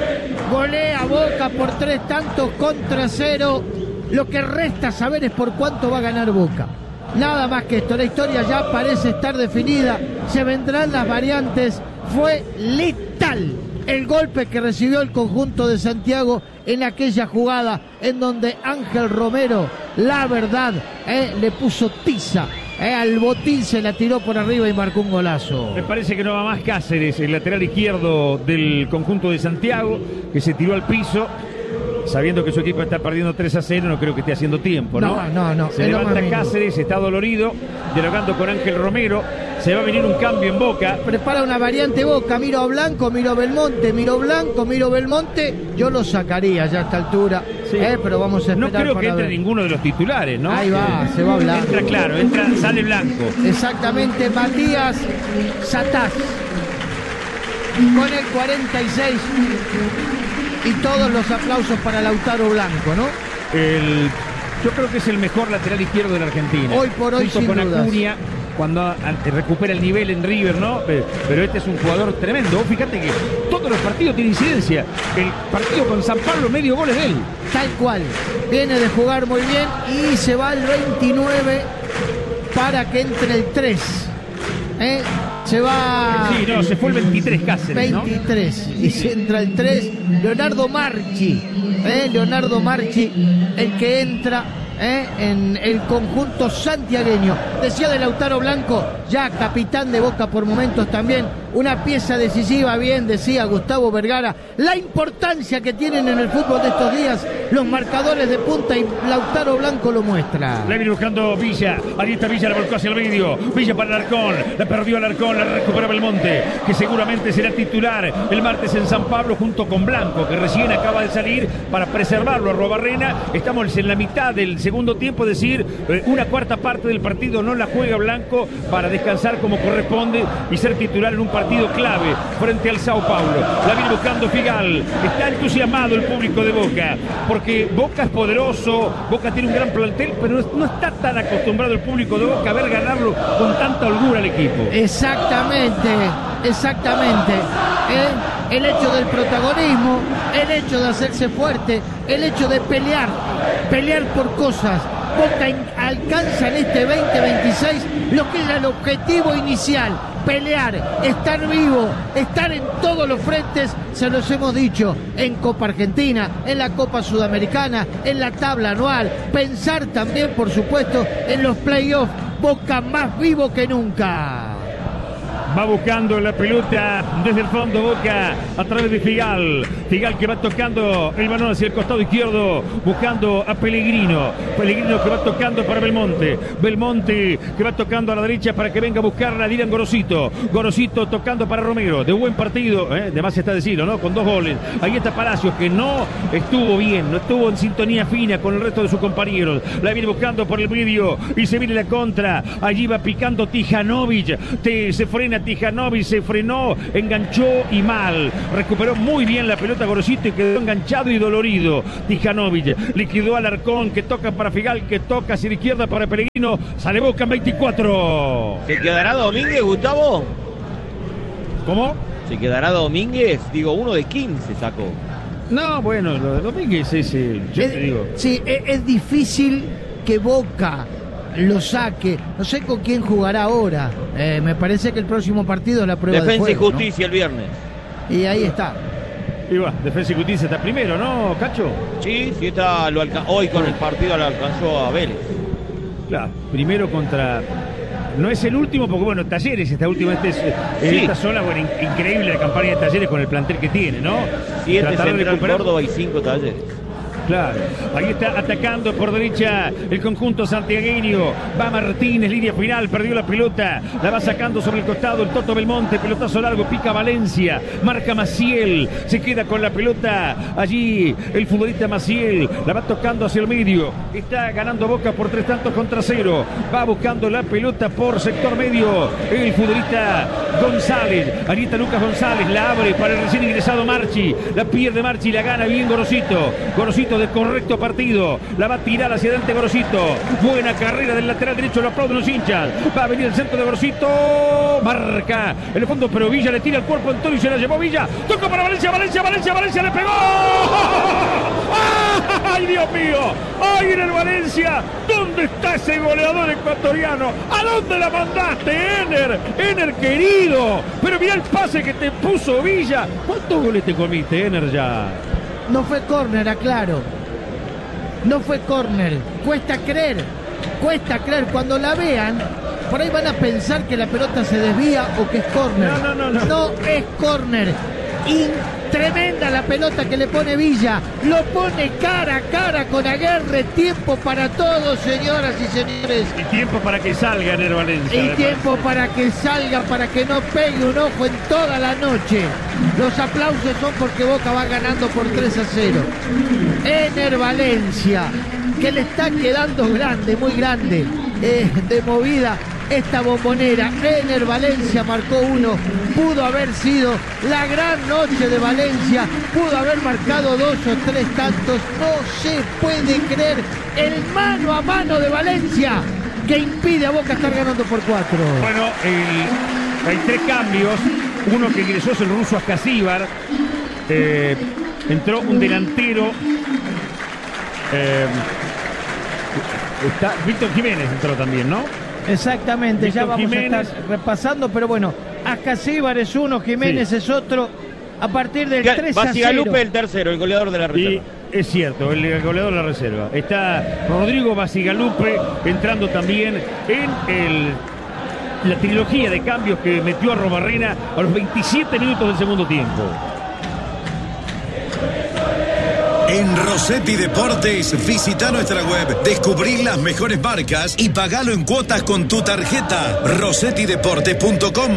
Golea Boca por tres tantos contra cero. Lo que resta saber es por cuánto va a ganar Boca. Nada más que esto, la historia ya parece estar definida, se vendrán las variantes. Fue letal el golpe que recibió el conjunto de Santiago en aquella jugada en donde Ángel Romero, la verdad, eh, le puso tiza. Eh, al botín se la tiró por arriba y marcó un golazo. Me parece que no va más Cáceres, el lateral izquierdo del conjunto de Santiago, que se tiró al piso. Sabiendo que su equipo está perdiendo tres a cero, no creo que esté haciendo tiempo, ¿no? No, no, no. Se levanta Cáceres, está dolorido, dialogando con Ángel Romero. Se va a venir un cambio en Boca. Prepara una variante Boca, miro a Blanco, miro a Belmonte, miro Blanco, miro Belmonte. Yo lo sacaría ya a esta altura, sí. eh, pero vamos a esperar. No creo para que entre ver. ninguno de los titulares, ¿no? Ahí va, se va Blanco. Entra claro, entra, sale Blanco. Exactamente, Matías Satás. Con el cuarenta y seis. Y todos los aplausos para Lautaro Blanco, ¿no? El, yo creo que es el mejor lateral izquierdo de la Argentina. Hoy por hoy, junto sin con dudas. Acuña, cuando a, a, recupera el nivel en River, ¿no? Pero, pero este es un jugador tremendo. Fíjate que todos los partidos tienen incidencia. El partido con San Pablo, medio gol es de él. Tal cual. Viene de jugar muy bien y se va al veintinueve para que entre el tres. ¿Eh? Se va... Sí, no, se fue el veintitrés Cáceres, ¿no? veintitrés. Y se entra el tres. Leonardo Marchi. ¿eh? Leonardo Marchi, el que entra... ¿Eh? en el conjunto santiagueño. Decía de Lautaro Blanco, ya capitán de Boca por momentos también, una pieza decisiva, bien decía Gustavo Vergara, la importancia que tienen en el fútbol de estos días los marcadores de punta, y Lautaro Blanco lo muestra. La viene buscando Villa, ahí está Villa, la volcó hacia el medio, Villa para Alarcón, la perdió Alarcón, la recupera Belmonte, que seguramente será titular el martes en San Pablo junto con Blanco, que recién acaba de salir para preservarlo a Robarrena. Estamos en la mitad del segundo tiempo, es decir, una cuarta parte del partido no la juega Blanco para descansar como corresponde y ser titular en un partido clave frente al Sao Paulo. La viene buscando Figal, está entusiasmado el público de Boca, porque Boca es poderoso, Boca tiene un gran plantel, pero no está tan acostumbrado el público de Boca a ver ganarlo con tanta holgura al equipo. Exactamente, exactamente. ¿Eh? El hecho del protagonismo, el hecho de hacerse fuerte, el hecho de pelear, pelear por cosas, Boca in- alcanza en este veinte veintiséis lo que era el objetivo inicial, pelear, estar vivo, estar en todos los frentes, se los hemos dicho, en Copa Argentina, en la Copa Sudamericana, en la tabla anual, pensar también, por supuesto, en los playoffs. Boca más vivo que nunca. Va buscando la pelota desde el fondo Boca a través de Figal. Figal que va tocando el balón hacia el costado izquierdo, buscando a Pellegrino. Pellegrino que va tocando para Belmonte. Belmonte que va tocando a la derecha para que venga a buscarla Dylan Gorosito. Gorosito tocando para Romero. De buen partido, ¿eh? De más está decirlo, ¿no? Con dos goles. Ahí está Palacios que no estuvo bien, no estuvo en sintonía fina con el resto de sus compañeros. La viene buscando por el medio y se viene la contra. Allí va picando Tijanovic. Te, se frena Tijanovic, se frenó, enganchó y mal. Recuperó muy bien la pelota Gorosito y quedó enganchado y dolorido. Tijanovic liquidó al Arcón que toca para Figal, que toca hacia la izquierda para Pellegrino. Sale Boca en veinticuatro. ¿Se quedará Domínguez, Gustavo? ¿Cómo? ¿Se quedará Domínguez? Digo, uno de quince sacó. No, bueno, lo de Domínguez es, eh, yo es, te digo. Sí, es, es difícil que Boca lo saque. No sé con quién jugará ahora. Eh, me parece que el próximo partido es la prueba Defensa de fuego, y Justicia, ¿no? El viernes. Y ahí está. Y va, Defensa y Justicia está primero, ¿no, Cacho? Sí, sí está, lo alca- hoy con el partido lo alcanzó a Vélez. Claro, primero contra... No es el último, porque bueno, Talleres, esta última, este, en Sí. esta zona, bueno, in- increíble la campaña de Talleres con el plantel que tiene, ¿no? Siete Tratar de Central recuperar- Córdoba y cinco Talleres. Claro, ahí está atacando por derecha el conjunto santiagueño. Va Martínez, línea final, perdió la pelota, la va sacando sobre el costado el Toto Belmonte, pelotazo largo, pica Valencia, marca Maciel, se queda con la pelota allí el futbolista Maciel, la va tocando hacia el medio, está ganando Boca por tres tantos contra cero, va buscando la pelota por sector medio el futbolista González, allí está Lucas González, la abre para el recién ingresado Marchi, la pierde Marchi, la gana bien Gorosito, Gorosito de correcto partido, la va a tirar hacia adelante Gorosito, buena carrera del lateral derecho, lo aplauden los hinchas, va a venir el centro de Gorosito, marca en el fondo, pero Villa le tira el cuerpo a Antonio y se la llevó Villa, toca para Valencia, Valencia, Valencia, Valencia, le pegó, ¡ay Dios mío! ¡Ay en el Valencia! ¿Dónde está ese goleador ecuatoriano? ¿A dónde la mandaste, Ener? Ener querido, pero mira el pase que te puso Villa, ¿cuántos goles te comiste, Ener, ya? No fue córner, aclaro. No fue córner. Cuesta creer. Cuesta creer. Cuando la vean, por ahí van a pensar que la pelota se desvía o que es córner. No, no, no, no. No es córner. Y tremenda la pelota que le pone Villa. Lo pone cara a cara con Aguerre. Tiempo para todos, señoras y señores. Y tiempo para que salga Ener Valencia. Y además. tiempo para que salga, para que no pegue un ojo en toda la noche. Los aplausos son porque Boca va ganando por tres a cero. Ener Valencia, que le está quedando grande, muy grande, eh, de movida esta bombonera. Ener Valencia marcó uno, pudo haber sido la gran noche de Valencia, pudo haber marcado dos o tres tantos. No se puede creer el mano a mano de Valencia que impide a Boca estar ganando por cuatro. Bueno, el, hay tres cambios. Uno que ingresó es el ruso Ascasíbar. Eh, entró un delantero. Eh, está Víctor Jiménez entró también, ¿no? Exactamente, Víctor ya vamos Jiménez. a estar repasando, pero bueno, Ascasíbar es uno, Jiménez Sí. es otro. A partir del tres a cero. Basigalupe el tercero, el goleador de la reserva. Y es cierto, el goleador de la reserva. Está Rodrigo Basigalupe entrando también en el, la trilogía de cambios que metió a Robarrena a los veintisiete minutos del segundo tiempo. En Rossetti Deportes, visita nuestra web, descubrí las mejores marcas y pagalo en cuotas con tu tarjeta. rossetti deportes punto com.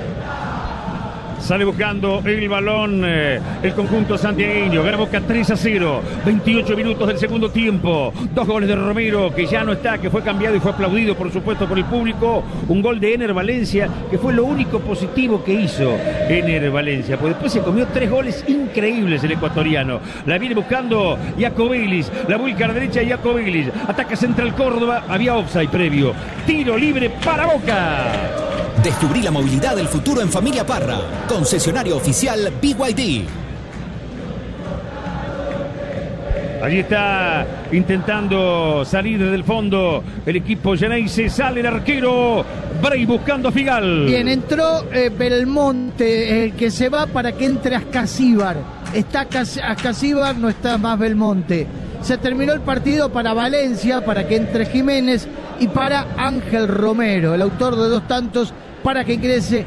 Sale buscando el balón eh, el conjunto santiagueño. Gana Boca tres a cero. veintiocho minutos del segundo tiempo. Dos goles de Romero, que ya no está, que fue cambiado y fue aplaudido, por supuesto, por el público. Un gol de Ener Valencia, que fue lo único positivo que hizo Ener Valencia. Pues después se comió tres goles increíbles el ecuatoriano. La viene buscando Iacobelis. La vuelca a la derecha Iacobelis. Ataca Central Córdoba. Había offside previo. Tiro libre para Boca. Descubrí la movilidad del futuro en Familia Parra. Concesionario oficial B Y D. Allí está intentando salir desde el fondo el equipo Geneise. Sale el arquero Bray buscando a Figal. Bien, entró eh, Belmonte, el que se va para que entre Ascasíbar. Está Ascasíbar, no está más Belmonte. Se terminó el partido para Valencia, para que entre Jiménez, y para Ángel Romero, el autor de dos tantos, para que ingrese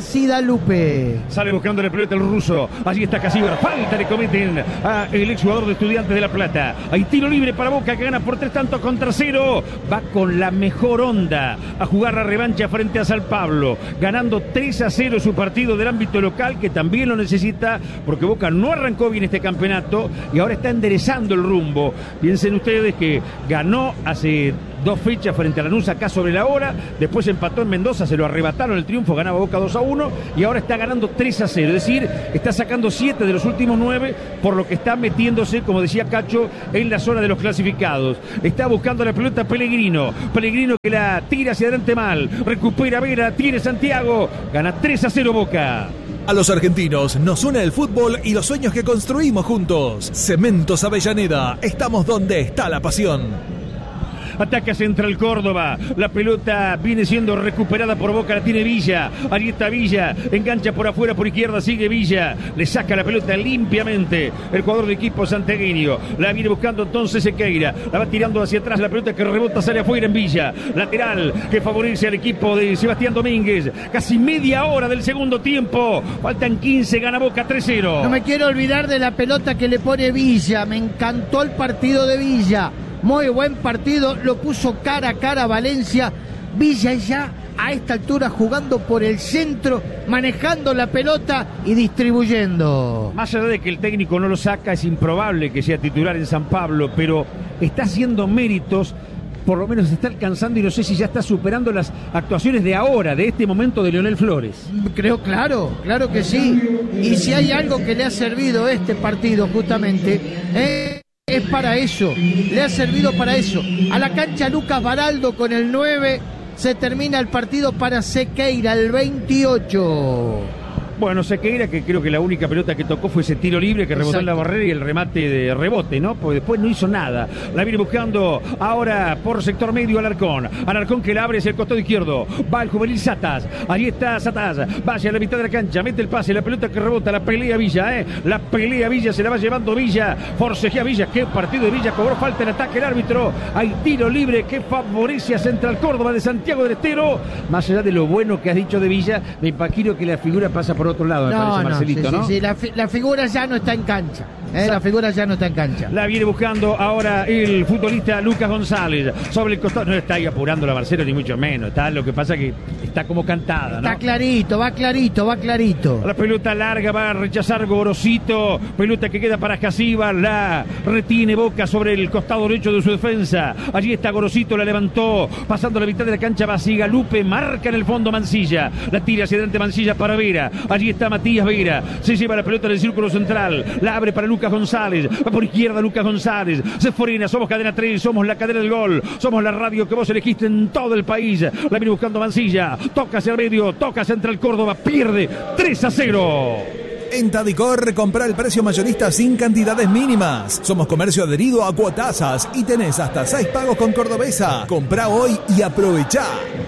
Basidalupe. Sale buscando la pelota el ruso. Allí está Casíbar. Falta le cometen a el exjugador de Estudiantes de La Plata. Hay tiro libre para Boca, que gana por tres tantos contra cero. Va con la mejor onda a jugar la revancha frente a San Pablo, ganando tres a cero su partido del ámbito local, que también lo necesita, porque Boca no arrancó bien este campeonato y ahora está enderezando el rumbo. Piensen ustedes que ganó hace dos fechas frente a Lanús acá sobre la hora, después empató en Mendoza, se lo arrebataron el triunfo, ganaba Boca dos a uno y ahora está ganando tres a cero, es decir, está sacando siete de los últimos nueve, por lo que está metiéndose, como decía Cacho, en la zona de los clasificados. Está buscando la pelota Pellegrino, Pellegrino que la tira hacia adelante mal, recupera Vera, tiene Santiago, gana tres a cero Boca. A los argentinos nos une el fútbol y los sueños que construimos juntos. Cementos Avellaneda, estamos donde está la pasión. Ataca Central Córdoba. La pelota viene siendo recuperada por Boca. La tiene Villa. Allí está Villa. Engancha por afuera, por izquierda. Sigue Villa. Le saca la pelota limpiamente el jugador de equipo santiagueño. La viene buscando entonces Sequeira. La va tirando hacia atrás. La pelota que rebota sale afuera en Villa. Lateral que favorece al equipo de Sebastián Domínguez. Casi media hora del segundo tiempo. Faltan quince. Gana Boca tres cero. No me quiero olvidar de la pelota que le pone Villa. Me encantó el partido de Villa. Muy buen partido, lo puso cara a cara a Valencia. Villa ya a esta altura jugando por el centro, manejando la pelota y distribuyendo. Más allá de que el técnico no lo saca, es improbable que sea titular en San Pablo, pero está haciendo méritos, por lo menos se está alcanzando, y no sé si ya está superando las actuaciones de ahora, de este momento de Leonel Flores. Creo, claro, claro que sí. Y si hay algo que le ha servido este partido justamente, eh, es para eso, le ha servido para eso. A la cancha Lucas Baraldo con el nueve, se termina el partido para Sequeira, el veintiocho. Bueno, Sequeira, que creo que la única pelota que tocó fue ese tiro libre que rebotó. Exacto. En la barrera y el remate de rebote, ¿no? Porque después no hizo nada. La viene buscando ahora por sector medio Alarcón. Alarcón que la abre hacia el costado izquierdo. Va el juvenil Satas. Ahí está Satas. Va hacia la mitad de la cancha. Mete el pase. La pelota que rebota. La pelea Villa, ¿eh? La pelea Villa. Se la va llevando Villa. Forcejea Villa. Qué partido de Villa. Cobró falta en ataque el árbitro. Hay tiro libre que favorece a Central Córdoba de Santiago del Estero. Más allá de lo bueno que has dicho de Villa, me imagino que la figura pasa por otro lado, me no, parece, Marcelito, no, ¿no? Sí, sí, la, fi la figura ya no está en cancha. ¿eh? La figura ya no está en cancha. La viene buscando ahora el futbolista Lucas González. Sobre el costado, no está ahí apurando la Marcelo, ni mucho menos. Está, lo que pasa que está como cantada, ¿no? Está clarito, va clarito, va clarito. La pelota larga va a rechazar Gorosito. Pelota que queda para Casíbar. La retiene Boca sobre el costado derecho de su defensa. Allí está Gorosito, la levantó. Pasando la mitad de la cancha, Basigalupe. Marca en el fondo Mancilla. La tira hacia adelante Mancilla para Vera. Allí está Matías Vera. Se lleva la pelota en el círculo central. La abre para Lucas González. Va por izquierda Lucas González. Se forina. Somos Cadena tres. Somos la cadena del gol. Somos la radio que vos elegiste en todo el país. La viene buscando Mancilla. Toca hacia el medio. Toca Central Córdoba. Pierde tres a cero. En Tadicor, compra el precio mayorista sin cantidades mínimas. Somos comercio adherido a Cuotasas y tenés hasta seis pagos con Cordobesa. Comprá hoy y aprovechá.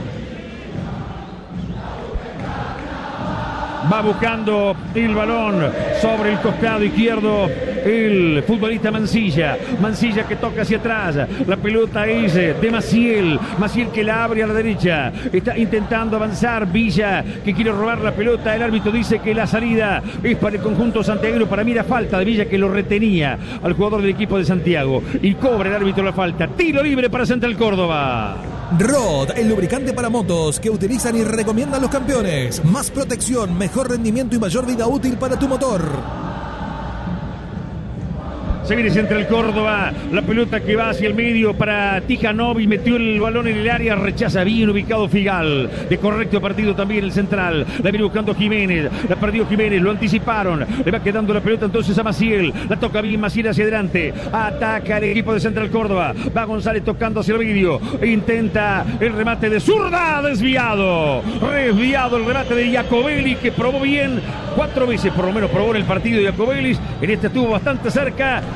Va buscando el balón sobre el costado izquierdo el futbolista Mancilla. Mancilla que toca hacia atrás. La pelota es de Maciel. Maciel que la abre a la derecha. Está intentando avanzar Villa, que quiere robar la pelota. El árbitro dice que la salida es para el conjunto santiaguero. Para mí la falta de Villa, que lo retenía al jugador del equipo de Santiago. Y cobra el árbitro la falta. Tiro libre para Central Córdoba. Rod, el lubricante para motos que utilizan y recomiendan los campeones. Más protección, mejor rendimiento y mayor vida útil para tu motor. Se viene Central Córdoba, la pelota que va hacia el medio para Tijanovic, metió el balón en el área, rechaza bien ubicado Figal, de correcto partido también el central, la viene buscando Jiménez, la perdió Jiménez, lo anticiparon, le va quedando la pelota entonces a Maciel, la toca bien Maciel hacia adelante, ataca el equipo de Central Córdoba, va González tocando hacia el medio, intenta el remate de zurda, desviado, desviado el remate de Jacobelli, que probó bien, cuatro veces por lo menos probó en el partido de Jacobelli, en este estuvo bastante cerca.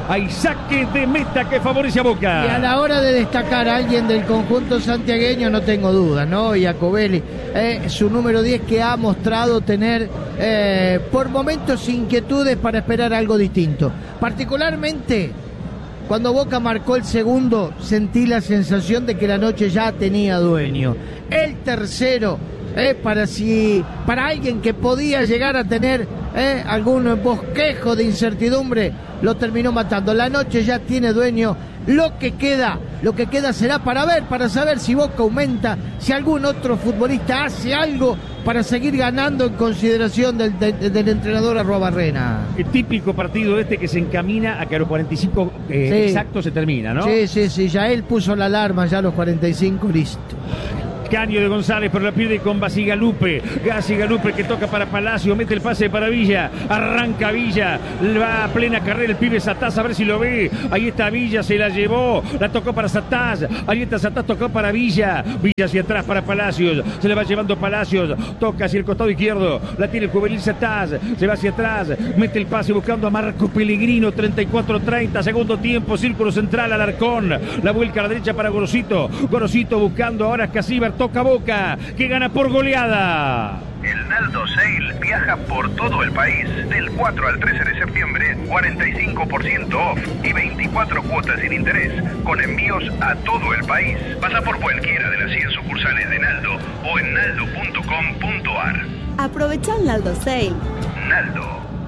Hay saque de meta que favorece a Boca. Y a la hora de destacar a alguien del conjunto santiagueño, no tengo duda, ¿no? Iacobelli, eh, su número diez, que ha mostrado tener eh, por momentos inquietudes para esperar algo distinto. Particularmente, cuando Boca marcó el segundo, sentí la sensación de que la noche ya tenía dueño. El tercero, eh, para, si, para alguien que podía llegar a tener eh, algún bosquejo de incertidumbre, lo terminó matando. La noche ya tiene dueño. Lo que queda, lo que queda será para ver, para saber si Boca aumenta, si algún otro futbolista hace algo para seguir ganando en consideración del, del, del entrenador Arruabarrena. El típico partido este que se encamina a que a los cuarenta y cinco eh, sí. exactos se termina, ¿no? Sí, sí, sí, ya él puso la alarma, ya a los cuarenta y cinco, listo. Caño de González, pero la pierde con Basigalupe. Basigalupe que toca para Palacio, mete el pase para Villa, arranca Villa, va a plena carrera el pibe Sataz, a ver si lo ve. Ahí está Villa, se la llevó, la tocó para Sataz. Ahí está Sataz, tocó para Villa. Villa hacia atrás para Palacios, se le va llevando Palacios, toca hacia el costado izquierdo, la tiene el juvenil Sataz, se va hacia atrás, mete el pase buscando a Marco Pellegrino. Treinta y cuatro treinta, segundo tiempo, círculo central, Alarcón, la vuelca a la derecha para Gorosito. Gorosito buscando ahora a Casíbar. Toca Boca, que gana por goleada. El Naldo Sale viaja por todo el país. Del cuatro al trece de septiembre, cuarenta y cinco por ciento off y veinticuatro cuotas sin interés, con envíos a todo el país. Pasa por cualquiera de las cien sucursales de Naldo o en naldo punto com punto ar. Aprovecha el Naldo Sale. Naldo.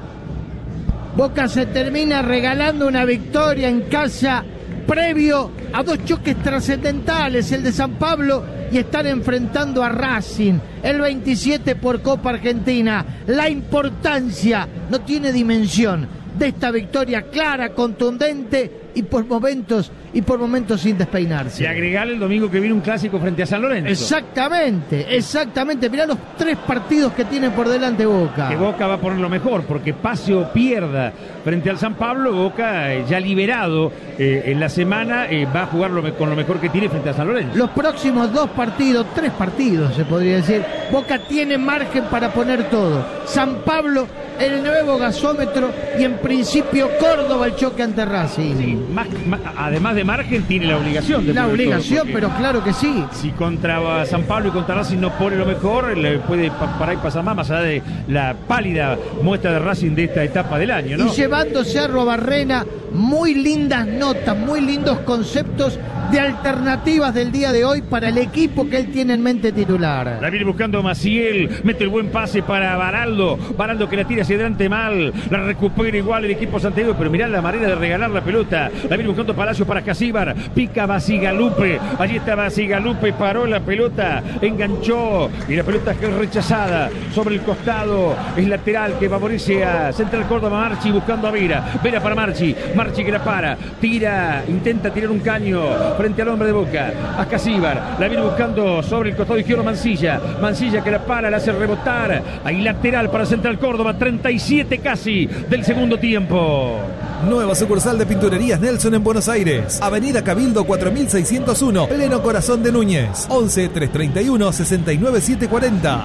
Boca se termina regalando una victoria en casa previo a dos choques trascendentales, el de San Pablo y están enfrentando a Racing, el veintisiete por Copa Argentina. La importancia no tiene dimensión de esta victoria clara, contundente y por momentos y por momentos sin despeinarse. Y agregarle el domingo que viene un clásico frente a San Lorenzo. Exactamente, exactamente. Mirá los tres partidos que tiene por delante Boca. Que Boca va a poner lo mejor, porque pase o pierda frente al San Pablo, Boca eh, ya liberado eh, en la semana eh, va a jugar lo, con lo mejor que tiene frente a San Lorenzo. Los próximos dos partidos, tres partidos se podría decir, Boca tiene margen para poner todo. San Pablo, el nuevo gasómetro, y en principio Córdoba, el choque ante Racing. Sí, más, más, además de margen, tiene la obligación de la obligación, todo, pero claro que sí. Si contra San Pablo y contra Racing no pone lo mejor, le puede parar y pasar más, más allá de la pálida muestra de Racing de esta etapa del año, ¿no? Y llevándose a Arruabarrena muy lindas notas, muy lindos conceptos de alternativas del día de hoy para el equipo que él tiene en mente titular. La viene buscando Maciel, mete el buen pase para Baraldo, Baraldo que la tira hacia adelante mal, la recupera igual el equipo santiagueño, pero mirá la manera de regalar la pelota. La viene buscando Palacio para Casíbar, pica Basigalupe, allí está Basigalupe, paró la pelota, enganchó y la pelota es rechazada sobre el costado, es lateral que favorece a Central Córdoba. Marchi buscando a Vera, Vera para Marchi, Marchi que la para, tira, intenta tirar un caño frente al hombre de Boca, a Casíbar, la viene buscando sobre el costado izquierdo Mancilla, Mancilla que la para, la hace rebotar, ahí lateral para Central Córdoba. Treinta y siete casi del segundo tiempo. Nueva sucursal de Pinturerías Nelson en Buenos Aires, Avenida Cabildo cuatro mil seiscientos uno, pleno corazón de Núñez, once, trescientos treinta y uno, sesenta y nueve, setecientos cuarenta.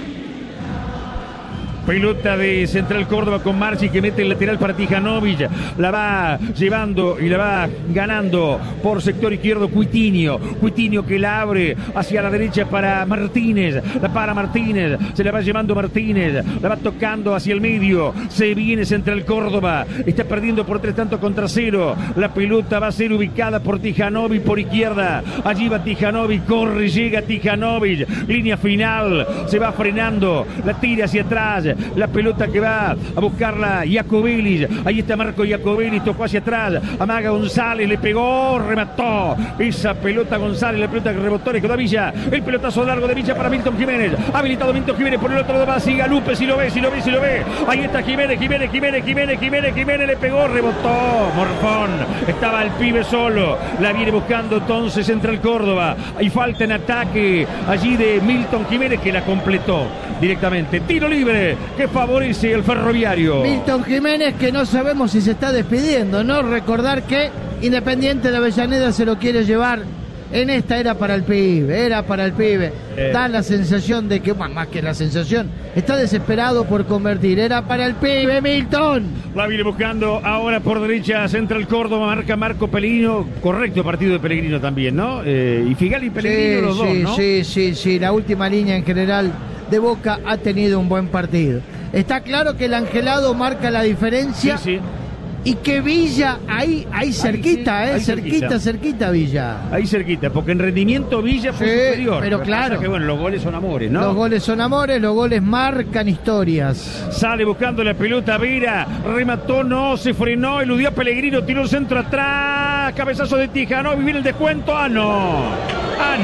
Pelota de Central Córdoba con Marchi que mete el lateral para Tijanovic. La va llevando y la va ganando por sector izquierdo Cuitinho. Cuitinho que la abre hacia la derecha para Martínez. La para Martínez. Se la va llevando Martínez. La va tocando hacia el medio. Se viene Central Córdoba. Está perdiendo por tres tantos contra cero. La pelota va a ser ubicada por Tijanovic por izquierda. Allí va Tijanovic. Corre, llega Tijanovic. Línea final. Se va frenando. La tira hacia atrás. La pelota que va a buscarla Iacobelli. Ahí está Marco Iacobelli, tocó hacia atrás, amaga González, le pegó, remató esa pelota González, la pelota que rebotó, le quedó a Villa, el pelotazo largo de Villa para Milton Jiménez, habilitado Milton Jiménez por el otro lado, va Basigalupe, si lo ve, si lo ve, si lo ve, ahí está Jiménez, Jiménez, Jiménez, Jiménez, Jiménez, Jiménez, le pegó, rebotó, Morfón, estaba el pibe solo, la viene buscando entonces Central Córdoba, hay falta en ataque allí de Milton Jiménez que la completó directamente, tiro libre que favorece el Ferroviario. Milton Jiménez que no sabemos si se está despidiendo, ¿no? Recordar que Independiente de Avellaneda se lo quiere llevar En esta era para el pibe, era para el pibe. Eh. Da la sensación de que, más que la sensación, está desesperado por convertir. Era para el pibe, Milton. La viene buscando ahora por derecha, Central Córdoba, marca Marco Pellegrino. Correcto partido de Pellegrino también, ¿no? Eh, y Figal y Pellegrino sí, los dos, sí, ¿no? Sí, sí, sí. La última línea en general de Boca ha tenido un buen partido. Está claro que el Angelado marca la diferencia. Sí, sí. Y que Villa, ahí, ahí cerquita, sí, eh, ahí cerquita, cerquita. cerquita Villa. Ahí cerquita, porque en rendimiento Villa fue Sí, superior. pero Lo que claro. pasa que, bueno, los goles son amores, ¿no? Los goles son amores, los goles marcan historias. Sale buscando la pelota Vera, remató, no, se frenó, eludió a Pellegrino, tiró el centro atrás, cabezazo de Tijano, vivir el descuento, ah no, ah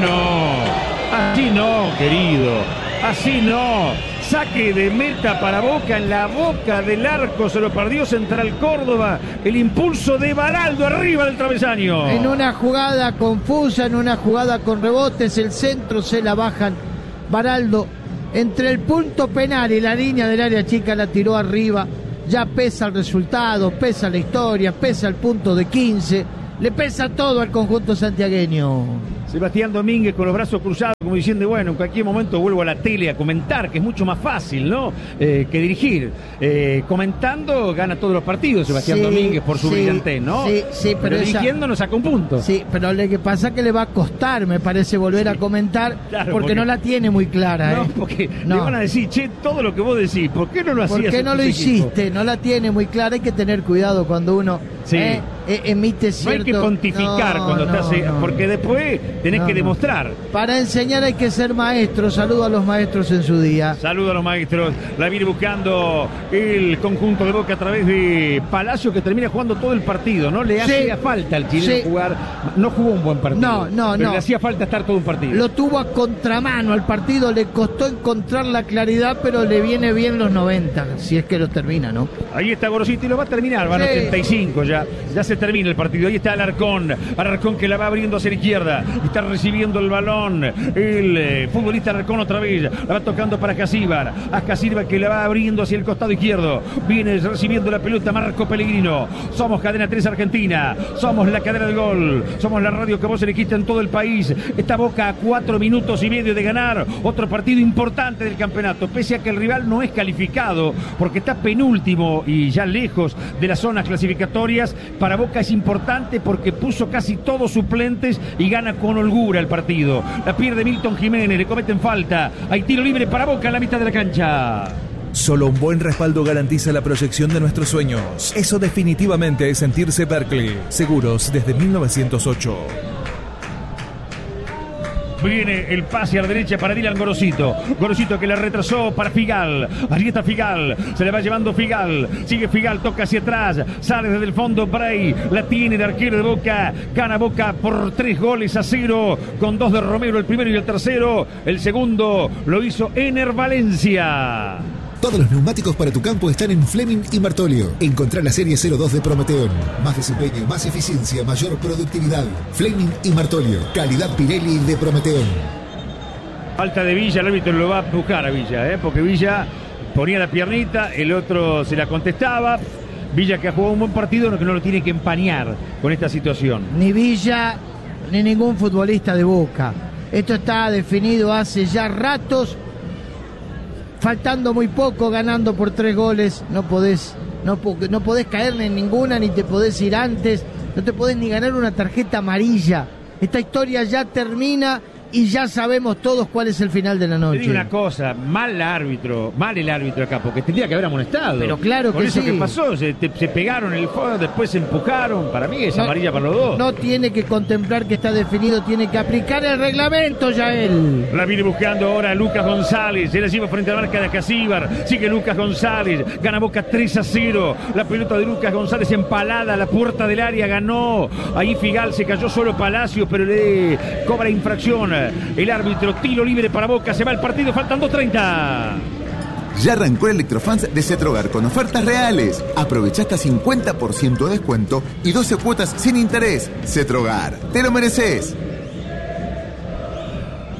no, así no, querido, así no. Saque de meta para Boca, en la boca del arco se lo perdió Central Córdoba, el impulso de Baraldo arriba del travesaño. En una jugada confusa, en una jugada con rebotes, el centro se la bajan. Baraldo, entre el punto penal y la línea del área chica, la tiró arriba. Ya pesa el resultado, pesa la historia, pesa el punto de quince, le pesa todo al conjunto santiagueño. Sebastián Domínguez con los brazos cruzados, como diciendo, bueno, en cualquier momento vuelvo a la tele a comentar, que es mucho más fácil, ¿no? Eh, que dirigir. Eh, comentando, gana todos los partidos Sebastián Sí, Domínguez por su sí, brillantez, ¿no? Sí, sí, pero, pero esa- dirigiendo nos saca un punto. Sí, pero lo que pasa es que le va a costar, me parece, volver a comentar, claro, porque, porque- no la tiene muy clara. No, ¿eh? porque No. le van a decir, che, todo lo que vos decís, ¿por qué no lo hacías? ¿Por qué en no tus lo equipos? hiciste? No la tiene muy clara. Hay que tener cuidado cuando uno Sí. eh, eh, emite No cierto... hay que pontificar No, cuando no, estás, eh, no. porque después tenés No, que no. demostrar. Para enseñar hay que ser maestro. Saludo a los maestros en su día. Saludos a los maestros. La viene buscando el conjunto de Boca a través de Palacio, que termina jugando todo el partido, ¿no? Le Sí. hacía falta al chileno Sí. jugar. No jugó un buen partido. No, no, pero no. le hacía falta estar todo un partido. Lo tuvo a contramano al partido, le costó encontrar la claridad, pero le viene bien los noventa, si es que lo termina, ¿no? Ahí está Gorosito y lo va a terminar, van a Sí. ochenta y cinco ya. Ya se termina el partido. Ahí está Alarcón. Alarcón que la va abriendo hacia la izquierda. Está recibiendo el balón. El eh, futbolista Alarcón otra vez. La va tocando para Casíbar. Asca Silva que la va abriendo hacia el costado izquierdo. Viene recibiendo la pelota Marco Pellegrino. Somos Cadena tres Argentina. Somos la cadena del gol. Somos la radio que vos elegiste en todo el país. Esta Boca a cuatro minutos y medio de ganar otro partido importante del campeonato. Pese a que el rival no es calificado porque está penúltimo y ya lejos de las zonas clasificatorias, para Boca es importante porque puso casi todos suplentes y gana con holgura el partido. La pierde Milton Jiménez, le cometen falta. Hay tiro libre para Boca en la mitad de la cancha. Solo un buen respaldo garantiza la proyección de nuestros sueños. Eso definitivamente es sentirse Berkeley. Seguros desde mil novecientos ocho. Viene el pase a la derecha para Dylan Gorosito. Gorosito que la retrasó para Figal. Allí está Figal. Se le va llevando Figal. Sigue Figal, toca hacia atrás. Sale desde el fondo Bray. La tiene el arquero de Boca. Gana Boca por tres goles a cero. Con dos de Romero, el primero y el tercero. El segundo lo hizo Ener Valencia. Todos los neumáticos para tu campo están en Fleming y Martolio. Encontrá la serie cero dos de Prometeón. Más desempeño, más eficiencia, mayor productividad. Fleming y Martolio. Calidad Pirelli de Prometeón. Falta de Villa, el árbitro lo va a buscar a Villa, ¿eh? Porque Villa ponía la piernita, el otro se la contestaba. Villa que ha jugado un buen partido, que no lo tiene que empañar con esta situación. Ni Villa, ni ningún futbolista de Boca. Esto está definido hace ya ratos. Faltando muy poco, ganando por tres goles, no podés, no, no podés caer en ninguna, ni te podés ir antes, no te podés ni ganar una tarjeta amarilla. Esta historia ya termina y ya sabemos todos cuál es el final de la Te noche. digo una cosa, mal el árbitro, mal el árbitro acá, porque tendría que haber amonestado. Pero claro Con que eso sí. que pasó, se, te- se pegaron el juego, después se empujaron. Para mí es No, amarilla para los dos. No tiene que contemplar que está definido, tiene que aplicar el reglamento ya él. La viene buscando ahora Lucas González. Se la lleva frente a la marca de Casíbar. Sigue Lucas González. Gana Boca tres a cero. La pelota de Lucas González empalada a la puerta del área. Ganó. Ahí Figal se cayó solo Palacios, pero le cobra infracción. El árbitro, tiro libre para Boca. Se va el partido. Faltan dos treinta. Ya arrancó el Electrofans de Cetrogar con ofertas reales. Aprovecha hasta cincuenta por ciento de descuento y doce cuotas sin interés. Cetrogar, te lo mereces.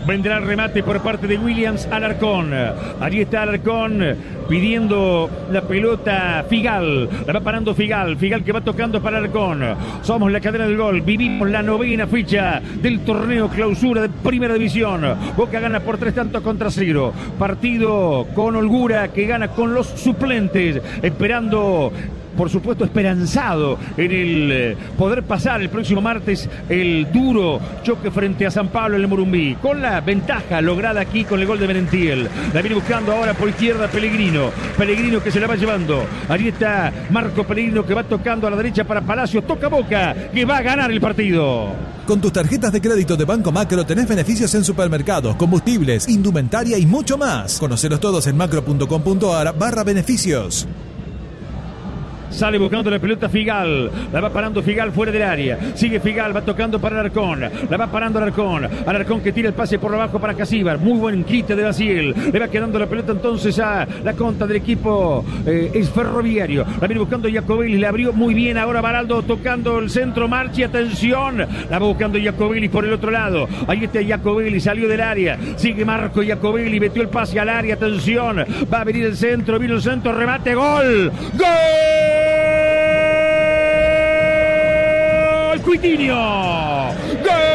Vendrá el remate por parte de Williams Alarcón. Allí está Alarcón pidiendo la pelota Figal. La va parando Figal. Figal que va tocando para Alarcón. Somos la cadena del gol. Vivimos la novena ficha del torneo clausura de Primera División. Boca gana por tres tantos contra cero. Partido con holgura que gana con los suplentes. Esperando, por supuesto, esperanzado en el eh, poder pasar el próximo martes el duro choque frente a San Pablo en el Morumbí, con la ventaja lograda aquí con el gol de Merentiel. La viene buscando ahora por izquierda Pellegrino. Pellegrino que se la va llevando. Allí está Marco Pellegrino que va tocando a la derecha para Palacios. Toca Boca que va a ganar el partido. Con tus tarjetas de crédito de Banco Macro tenés beneficios en supermercados, combustibles, indumentaria y mucho más. Conocelos todos en macro.com.ar barra beneficios. Sale buscando la pelota Figal. La va parando Figal fuera del área. Sigue Figal, va tocando para Alarcón. La va parando Alarcón. Alarcón que tira el pase por abajo para Casíbar. Muy buen quite de Baciel. Le va quedando la pelota entonces a la contra del equipo eh, es Ferroviario. La viene buscando Jacobelli. Le abrió muy bien ahora Baraldo tocando el centro. Marchi, atención. La va buscando Jacobelli por el otro lado. Ahí está Jacobelli, salió del área. Sigue Marco Jacobelli, metió el pase al área. Atención. Va a venir el centro. Vino el centro. Remate. Gol. Gol. Cuitinho! Gol!